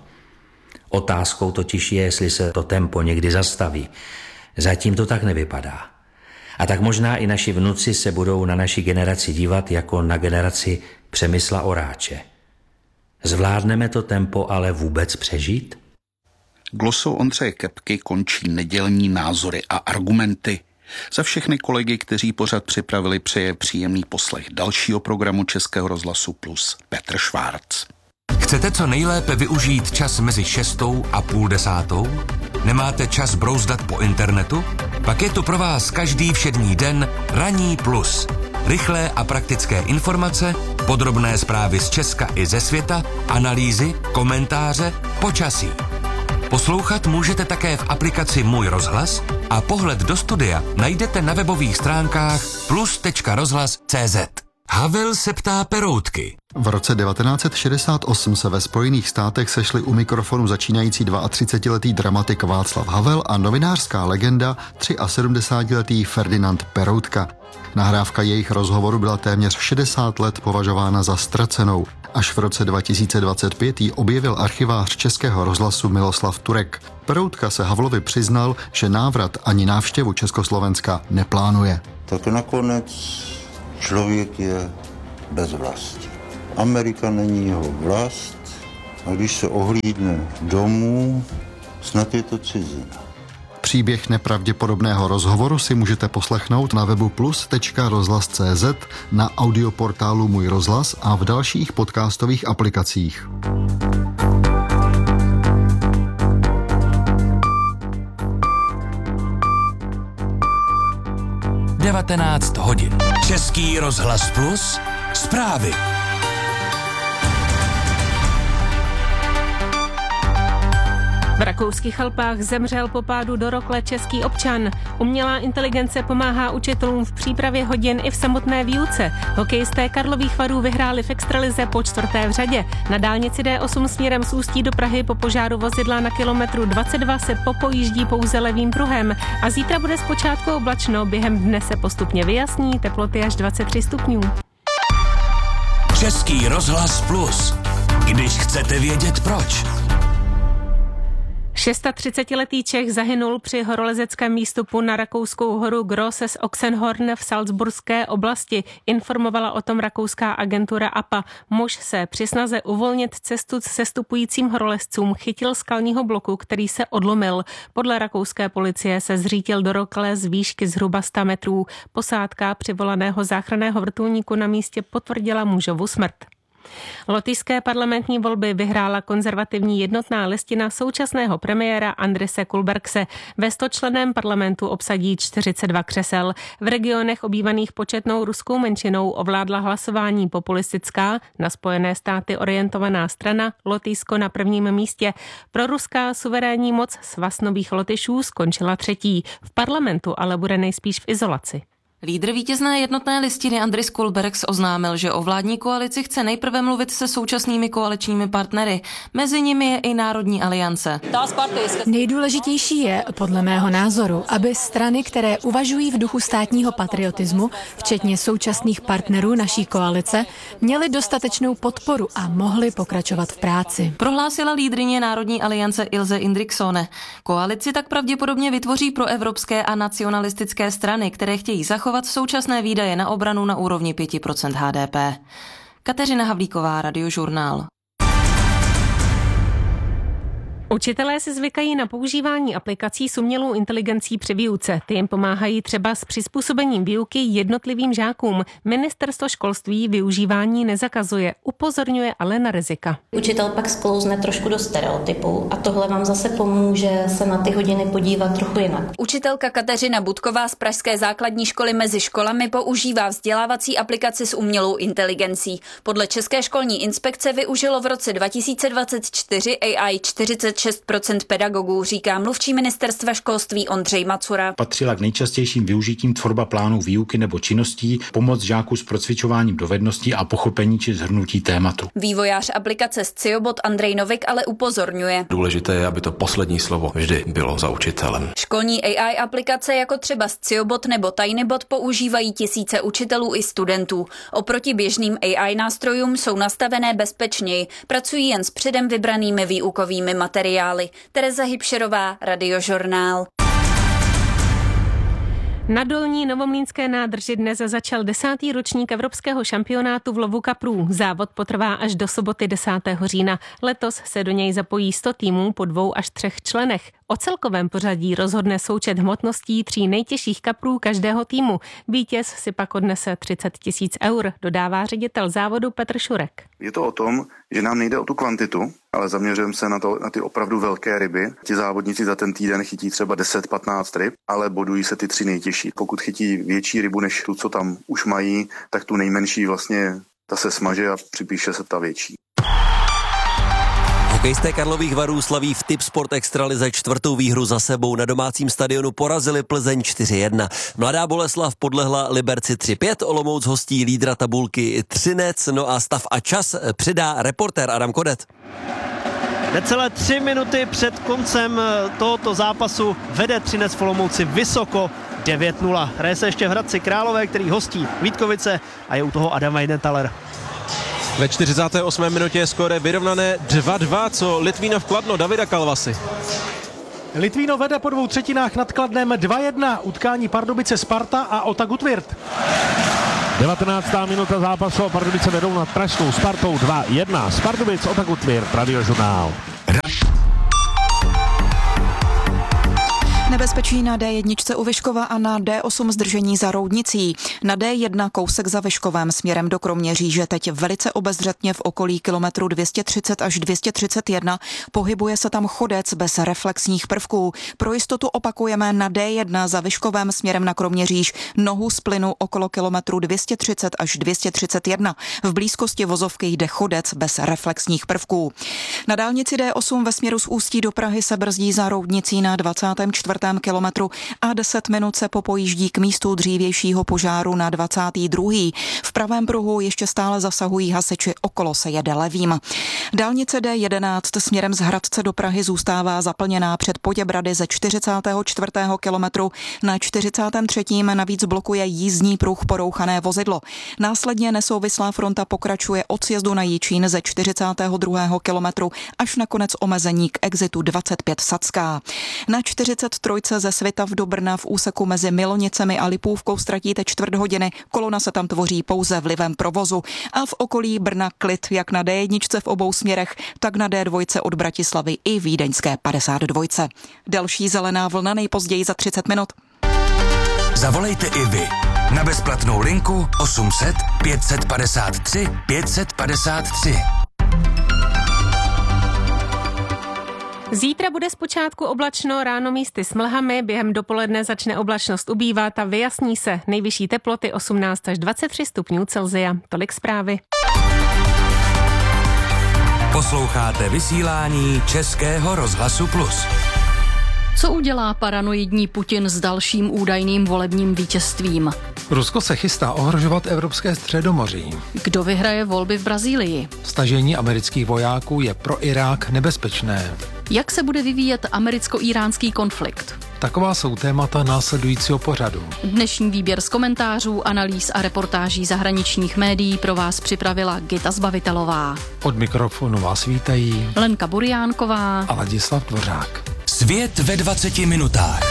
Otázkou totiž je, jestli se to tempo někdy zastaví. Zatím to tak nevypadá. A tak možná i naši vnuci se budou na naši generaci dívat jako na generaci Přemysla Oráče. Zvládneme to tempo ale vůbec přežít? Glosou Ondřeje Kepky končí nedělní názory a argumenty. Za všechny kolegy, kteří pořad připravili, přeje příjemný poslech dalšího programu Českého rozhlasu Plus Petr Švárc. Chcete co nejlépe využít čas mezi šestou a půl desátou? Nemáte čas brouzdat po internetu? Pak je tu pro vás každý všední den Ranní plus. Rychlé a praktické informace, podrobné zprávy z Česka i ze světa, analýzy, komentáře, počasí. Poslouchat můžete také v aplikaci Můj rozhlas a pohled do studia najdete na webových stránkách plus tečka rozhlas tečka cé zet. Havel se ptá Peroutky. V roce devatenáct set šedesát osm se ve Spojených státech sešli u mikrofonu začínající třicetiletý dramatik Václav Havel a novinářská legenda sedmdesátiletý Ferdinand Peroutka. Nahrávka jejich rozhovoru byla téměř šedesát let považována za ztracenou. Až v roce dva tisíce dvacet pět ji objevil archivář Českého rozhlasu Miloslav Turek. Peroutka se Havlovi přiznal, že návrat ani návštěvu Československa neplánuje. Tak nakonec člověk je bez vlasti. Amerika není jeho vlast a když se ohlídne domů, snad je to cizina. Příběh nepravděpodobného rozhovoru si můžete poslechnout na webu plus tečka rozhlas tečka cé zet, na audioportálu Můj rozhlas a v dalších podcastových aplikacích. devatenáct hodin. Český rozhlas plus. Zprávy. V rakouských Alpách zemřel po pádu do rokle český občan. Umělá inteligence pomáhá učitelům v přípravě hodin i v samotné výuce. Hokejisté Karlových Varů vyhráli v extralize po čtvrté v řadě. Na dálnici D osm směrem z Ústí do Prahy po požáru vozidla na kilometru dvacet dva se popojíždí pouze levým pruhem. A zítra bude zpočátku oblačno, během dne se postupně vyjasní, teploty až dvacet tři stupňů. Český rozhlas plus. Když chcete vědět proč. třicetišestiletý Čech zahynul při horolezeckém výstupu na rakouskou horu Grosses Oxenhorn v Salzburské oblasti, informovala o tom rakouská agentura A P A. Muž se při snaze uvolnit cestu sestupujícím horolezcům chytil skalního bloku, který se odlomil. Podle rakouské policie se zřítil do rokle z výšky zhruba sto metrů. Posádka přivolaného záchranného vrtulníku na místě potvrdila mužovu smrt. Lotyšské parlamentní volby vyhrála konzervativní jednotná listina současného premiéra Andrise Kulbergse. Ve stočlenném parlamentu obsadí čtyřicet dva křesel. V regionech obývaných početnou ruskou menšinou ovládla hlasování populistická, na Spojené státy orientovaná strana Lotyšsko na prvním místě. Proruská suverénní moc Svaz nových Lotyšů skončila třetí. V parlamentu ale bude nejspíš v izolaci. Lídr vítězné jednotné listiny Andris Kulbergs oznámil, že o vládní koalici chce nejprve mluvit se současnými koaličními partnery. Mezi nimi je i Národní aliance. Nejdůležitější je, podle mého názoru, aby strany, které uvažují v duchu státního patriotismu, včetně současných partnerů naší koalice, měly dostatečnou podporu a mohly pokračovat v práci. Prohlásila lídryně Národní aliance Ilse Indriksone. Koalici tak pravděpodobně vytvoří proevropské a nacionalistické strany, které chtějí zachovat současné výdaje na obranu na úrovni pět procent H D P. Kateřina Havlíková, Radiožurnál. Učitelé si zvykají na používání aplikací s umělou inteligencí při výuce. Ty jim pomáhají třeba s přizpůsobením výuky jednotlivým žákům. Ministerstvo školství využívání nezakazuje, upozorňuje ale na rizika. Učitel pak sklouzne trošku do stereotypů a tohle vám zase pomůže se na ty hodiny podívat trochu jinak. Učitelka Kateřina Budková z pražské základní školy Mezi školami používá vzdělávací aplikaci s umělou inteligencí. Podle České školní inspekce využilo v roce dva tisíce dvacet čtyři A I čtyřicet šest procent pedagogů, říká mluvčí ministerstva školství Ondřej Macura. Patřila k nejčastějším využitím tvorba plánů výuky nebo činností, pomoc žáků s procvičováním dovedností a pochopení či shrnutí tématu. Vývojář aplikace Sciobot Andrej Novik ale upozorňuje. Důležité je, aby to poslední slovo vždy bylo za učitelem. Školní A I aplikace jako třeba Sciobot nebo Tinybot používají tisíce učitelů i studentů. Oproti běžným A I nástrojům jsou nastavené bezpečněji, pracují jen s předem vybranými výukovými materiály. Tereza Hybšerová, Radiožurnál. Na Dolní Novomlýnské nádrži dnes začal desátý ročník evropského šampionátu v lovu kaprů. Závod potrvá až do soboty desátého října. Letos se do něj zapojí sto týmů po dvou až třech členech. O celkovém pořadí rozhodne součet hmotností tří nejtěžších kaprů každého týmu. Vítěz si pak odnese třicet tisíc eur, dodává ředitel závodu Petr Šurek. Je to o tom, že nám nejde o tu kvantitu, ale zaměřujeme se na, to, na ty opravdu velké ryby. Ti závodníci za ten týden chytí třeba deset patnáct ryb, ale bodují se ty tři nejtěžší. Pokud chytí větší rybu než tu, co tam už mají, tak tu nejmenší vlastně ta se smaže a připíše se ta větší. Hokejisté Karlových Varů slaví v Tipsport Extralize čtvrtou výhru za sebou. Na domácím stadionu porazili Plzeň čtyři jedna. Mladá Boleslav podlehla Liberci tři pět, Olomouc hostí lídra tabulky Třinec, no a stav a čas přidá reportér Adam Kodet. Necelé tři minuty před koncem tohoto zápasu vede Třinec v Olomouci vysoko devět nula. Hraje se ještě v Hradci Králové, který hostí Vítkovice a je u toho Adam Weidenthaler. Ve čtyřicáté osmé minutě je skóre vyrovnané dva dva, co Litvínov Kladno, Davida Kalvasy. Litvínov vede po dvou třetinách nad Kladnem dva jedna, utkání Pardubice Sparta a Ota Gutwirth. devatenáctá minuta zápasu, Pardubice vedou nad pražskou Spartou dva jedna. Z Pardubic Ota Gutwirth, Radiožurnál. Nebezpečí na dé jedna u Vyškova a na dé osm zdržení za Roudnicí. Na dé jedna kousek za Vyškovem směrem do Kroměříže teď velice obezřetně v okolí kilometru dvě stě třicet až dvě stě třicet jedna. Pohybuje se tam chodec bez reflexních prvků. Pro jistotu opakujeme na dé jedna za Vyškovem směrem na Kroměříž nohu z plynu okolo kilometru dvě stě třicet až dvě stě třicet jedna. V blízkosti vozovky jde chodec bez reflexních prvků. Na dálnici dé osm ve směru z Ústí do Prahy se brzdí za Roudnicí na dvacátém čtvrtém kilometru a deset minut se popojíždí k místu dřívějšího požáru na dvacátém druhém V pravém pruhu ještě stále zasahují hasiči, okolo se jede levým. Dálnice dé jedenáct směrem z Hradce do Prahy zůstává zaplněná před Poděbrady ze čtyřicátého čtvrtého kilometru. Na čtyřicátém třetím navíc blokuje jízdní pruh porouchané vozidlo. Následně nesouvislá fronta pokračuje od sjezdu na Jičín ze čtyřicátého druhého kilometru až na konec omezení k exitu dvacet pět Sacká. Na čtyřicet tři ze Svitav do Brna v úseku mezi Milonicemi a Lipůvkou ztratíte čtvrt hodiny, kolona se tam tvoří pouze vlivem provozu a v okolí Brna klid jak na dé jedna v obou směrech, tak na dé dva od Bratislavy i vídeňské padesát dva. Další zelená vlna nejpozději za třicet minut. Zavolejte i vy na bezplatnou linku osm set pět set padesát tři pět set padesát tři. Zítra bude zpočátku oblačno, ráno místy s mlhami, během dopoledne začne oblačnost ubývat a vyjasní se. Nejvyšší teploty osmnáct až dvacet tři stupňů Celsia. Tolik zprávy. Posloucháte vysílání Českého rozhlasu Plus. Co udělá paranoidní Putin s dalším údajným volebním vítězstvím? Rusko se chystá ohrožovat evropské středomoří. Kdo vyhraje volby v Brazílii? Stažení amerických vojáků je pro Irák nebezpečné. Jak se bude vyvíjet americko-iránský konflikt? Taková jsou témata následujícího pořadu. Dnešní výběr z komentářů, analýz a reportáží zahraničních médií pro vás připravila Gita Zbavitelová. Od mikrofonu vás vítají Lenka Buriánková a Ladislav Dvořák. Svět ve dvaceti minutách.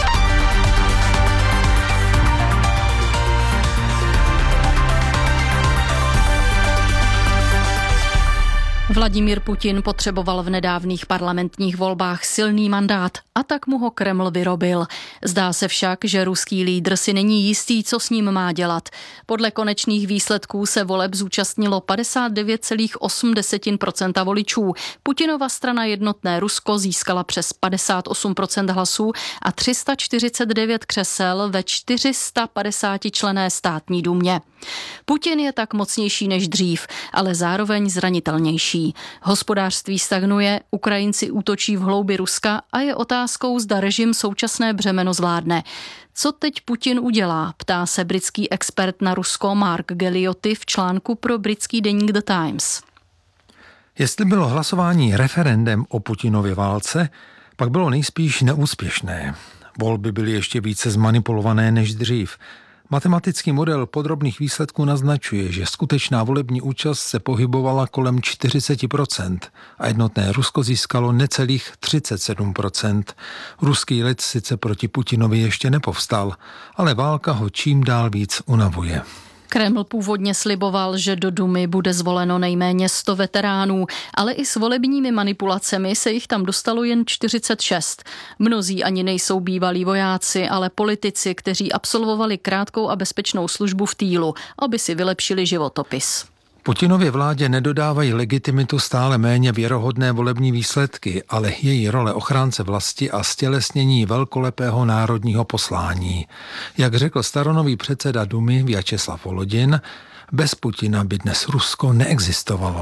Vladimír Putin potřeboval v nedávných parlamentních volbách silný mandát a tak mu ho Kreml vyrobil. Zdá se však, že ruský lídr si není jistý, co s ním má dělat. Podle konečných výsledků se voleb zúčastnilo padesát devět celá osm procenta voličů. Putinova strana Jednotné Rusko získala přes padesát osm procent hlasů a tři sta čtyřicet devět křesel ve čtyři sta padesát členné státní dumě. Putin je tak mocnější než dřív, ale zároveň zranitelnější. Hospodářství stagnuje, Ukrajinci útočí v hloubi Ruska a je otázkou, zda režim současné břemeno zvládne. Co teď Putin udělá, ptá se britský expert na Rusko Mark Gelliotti v článku pro britský deník The Times. Jestli bylo hlasování referendem o Putinově válce, pak bylo nejspíš neúspěšné. Volby byly ještě více zmanipulované než dřív. Matematický model podrobných výsledků naznačuje, že skutečná volební účast se pohybovala kolem čtyřicet procent a Jednotné Rusko získalo necelých třicet sedm procent. Ruský lid sice proti Putinovi ještě nepovstal, ale válka ho čím dál víc unavuje. Kreml původně sliboval, že do Dumy bude zvoleno nejméně sto veteránů, ale i s volebními manipulacemi se jich tam dostalo jen čtyřicet šest. Mnozí ani nejsou bývalí vojáci, ale politici, kteří absolvovali krátkou a bezpečnou službu v týlu, aby si vylepšili životopis. Putinově vládě nedodávají legitimitu stále méně věrohodné volební výsledky, ale její role ochránce vlasti a stělesnění velkolepého národního poslání. Jak řekl staronový předseda Dumy Vjačeslav Volodin, bez Putina by dnes Rusko neexistovalo.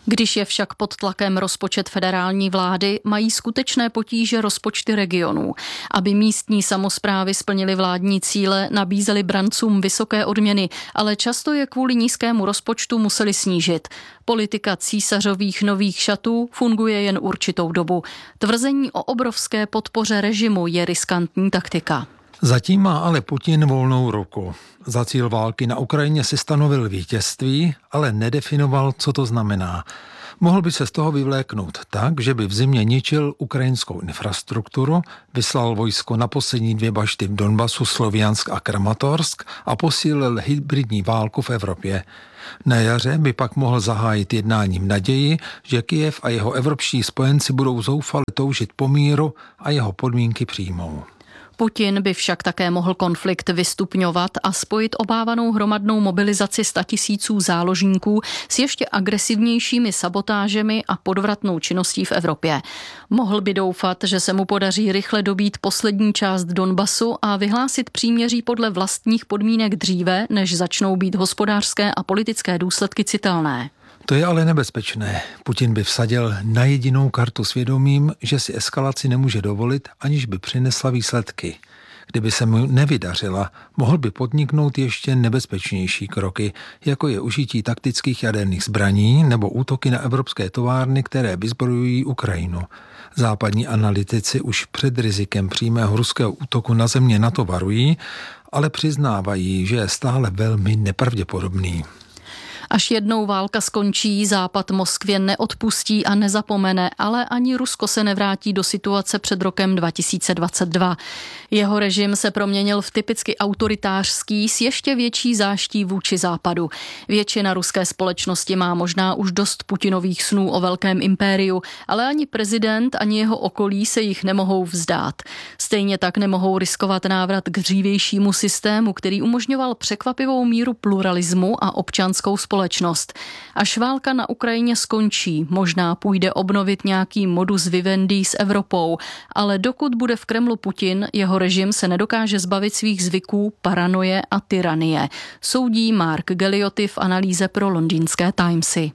Když je však pod tlakem rozpočet federální vlády, mají skutečné potíže rozpočty regionů. Aby místní samosprávy splnily vládní cíle, nabízely brancům vysoké odměny, ale často je kvůli nízkému rozpočtu museli snížit. Politika císařových nových šatů funguje jen určitou dobu. Tvrzení o obrovské podpoře režimu je riskantní taktika. Zatím má ale Putin volnou ruku. Za cíl války na Ukrajině si stanovil vítězství, ale nedefinoval, co to znamená. Mohl by se z toho vyvléknout tak, že by v zimě ničil ukrajinskou infrastrukturu, vyslal vojsko na poslední dvě bašty v Donbasu, Sloviansk a Kramatorsk a posílil hybridní válku v Evropě. Na jaře by pak mohl zahájit jednání v naději, že Kyjev a jeho evropští spojenci budou zoufale toužit po míru a jeho podmínky přijmou. Putin by však také mohl konflikt vystupňovat a spojit obávanou hromadnou mobilizaci statisíců záložníků s ještě agresivnějšími sabotážemi a podvratnou činností v Evropě. Mohl by doufat, že se mu podaří rychle dobít poslední část Donbasu a vyhlásit příměří podle vlastních podmínek dříve, než začnou být hospodářské a politické důsledky citelné. To je ale nebezpečné. Putin by vsadil na jedinou kartu svědomím, že si eskalaci nemůže dovolit, aniž by přinesla výsledky. Kdyby se mu nevydařila, mohl by podniknout ještě nebezpečnější kroky, jako je užití taktických jaderných zbraní nebo útoky na evropské továrny, které vyzbrojují Ukrajinu. Západní analytici už před rizikem přímého ruského útoku na země NATO varují, ale přiznávají, že je stále velmi nepravděpodobný. Až jednou válka skončí, Západ Moskvě neodpustí a nezapomene, ale ani Rusko se nevrátí do situace před rokem dva tisíce dvacet dva. Jeho režim se proměnil v typicky autoritářský s ještě větší záští vůči Západu. Většina ruské společnosti má možná už dost Putinových snů o velkém impériu, ale ani prezident, ani jeho okolí se jich nemohou vzdát. Stejně tak nemohou riskovat návrat k dřívějšímu systému, který umožňoval překvapivou míru pluralismu a občanskou společnost. Až válka na Ukrajině skončí, možná půjde obnovit nějaký modus vivendi s Evropou, ale dokud bude v Kremlu Putin, jeho režim se nedokáže zbavit svých zvyků, paranoje a tyranie, soudí Mark Gelliotti v analýze pro londýnské Timesy.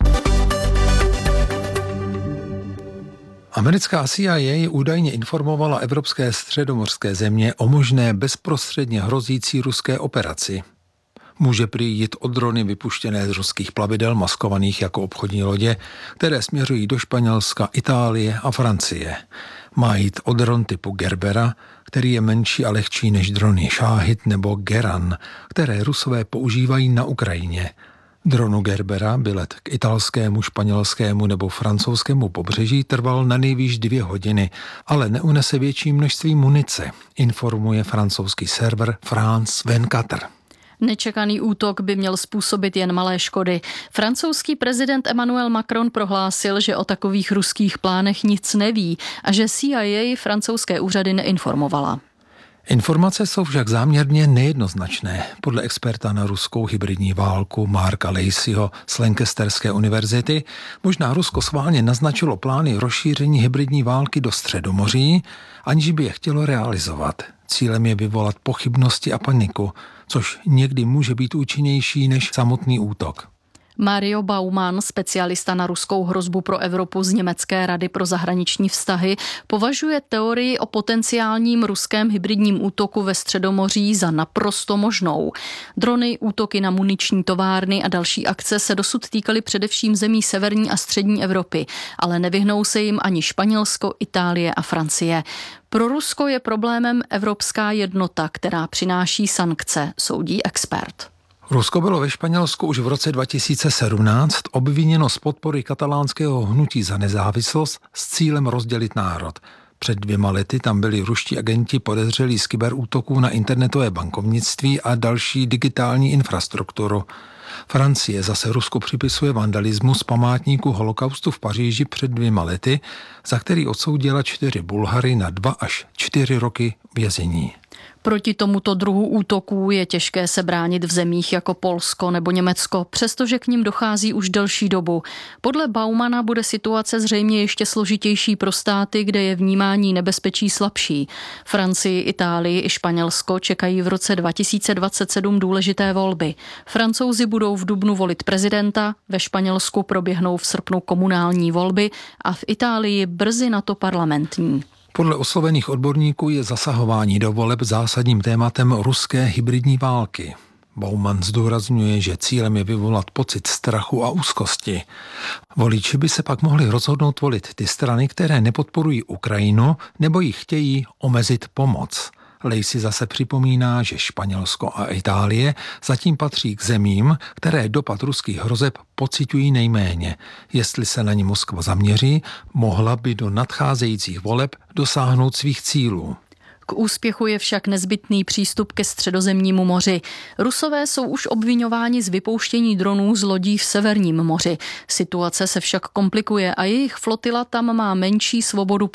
Americká C I A údajně informovala evropské středomořské země o možné bezprostředně hrozící ruské operaci. Může prý jít o drony vypuštěné z ruských plavidel maskovaných jako obchodní lodě, které směřují do Španělska, Itálie a Francie. Má jít o dron typu Gerbera, který je menší a lehčí než drony Šáhid nebo Geran, které Rusové používají na Ukrajině. Dronu Gerbera by let k italskému, španělskému nebo francouzskému pobřeží trval na nejvýš dvě hodiny, ale neunese větší množství munice, informuje francouzský server France dvacet čtyři. Nečekaný útok by měl způsobit jen malé škody. Francouzský prezident Emmanuel Macron prohlásil, že o takových ruských plánech nic neví a že C I A francouzské úřady neinformovala. Informace jsou však záměrně nejednoznačné. Podle experta na ruskou hybridní válku Marka Laceyho z Lancasterské univerzity možná Rusko schválně naznačilo plány rozšíření hybridní války do Středomoří, aniž by je chtělo realizovat. Cílem je vyvolat pochybnosti a paniku, což někdy může být účinnější než samotný útok. Mario Baumann, specialista na ruskou hrozbu pro Evropu z Německé rady pro zahraniční vztahy, považuje teorii o potenciálním ruském hybridním útoku ve Středomoří za naprosto možnou. Drony, útoky na muniční továrny a další akce se dosud týkaly především zemí severní a střední Evropy, ale nevyhnou se jim ani Španělsko, Itálie a Francie. Pro Rusko je problémem evropská jednota, která přináší sankce, soudí expert. Rusko bylo ve Španělsku už v roce dva tisíce sedmnáct obviněno z podpory katalánského hnutí za nezávislost s cílem rozdělit národ. Před dvěma lety tam byli ruští agenti podezřelí z kyberútoků na internetové bankovnictví a další digitální infrastrukturu. Francie zase Rusku připisuje vandalismus památníku holokaustu v Paříži před dvěma lety, za který odsoudila čtyři Bulhary na dva až čtyři roky vězení. Proti tomuto druhu útoků je těžké se bránit v zemích jako Polsko nebo Německo, přestože k nim dochází už delší dobu. Podle Baumana bude situace zřejmě ještě složitější pro státy, kde je vnímání nebezpečí slabší. Francii, Itálii i Španělsko čekají v roce dva tisíce dvacet sedm důležité volby. Francouzi budou v dubnu volit prezidenta, ve Španělsku proběhnou v srpnu komunální volby a v Itálii brzy na to parlamentní. Podle oslovených odborníků je zasahování do voleb zásadním tématem ruské hybridní války. Bauman zdůrazňuje, že cílem je vyvolat pocit strachu a úzkosti. Voliči by se pak mohli rozhodnout volit ty strany, které nepodporují Ukrajinu nebo jí chtějí omezit pomoc. Lacey zase připomíná, že Španělsko a Itálie zatím patří k zemím, které dopad ruských hrozeb pociťují nejméně. Jestli se na ně Moskva zaměří, mohla by do nadcházejících voleb dosáhnout svých cílů. K úspěchu je však nezbytný přístup ke Středozemnímu moři. Rusové jsou už obviňováni z vypouštění dronů z lodí v Severním moři. Situace se však komplikuje a jejich flotila tam má menší svobodu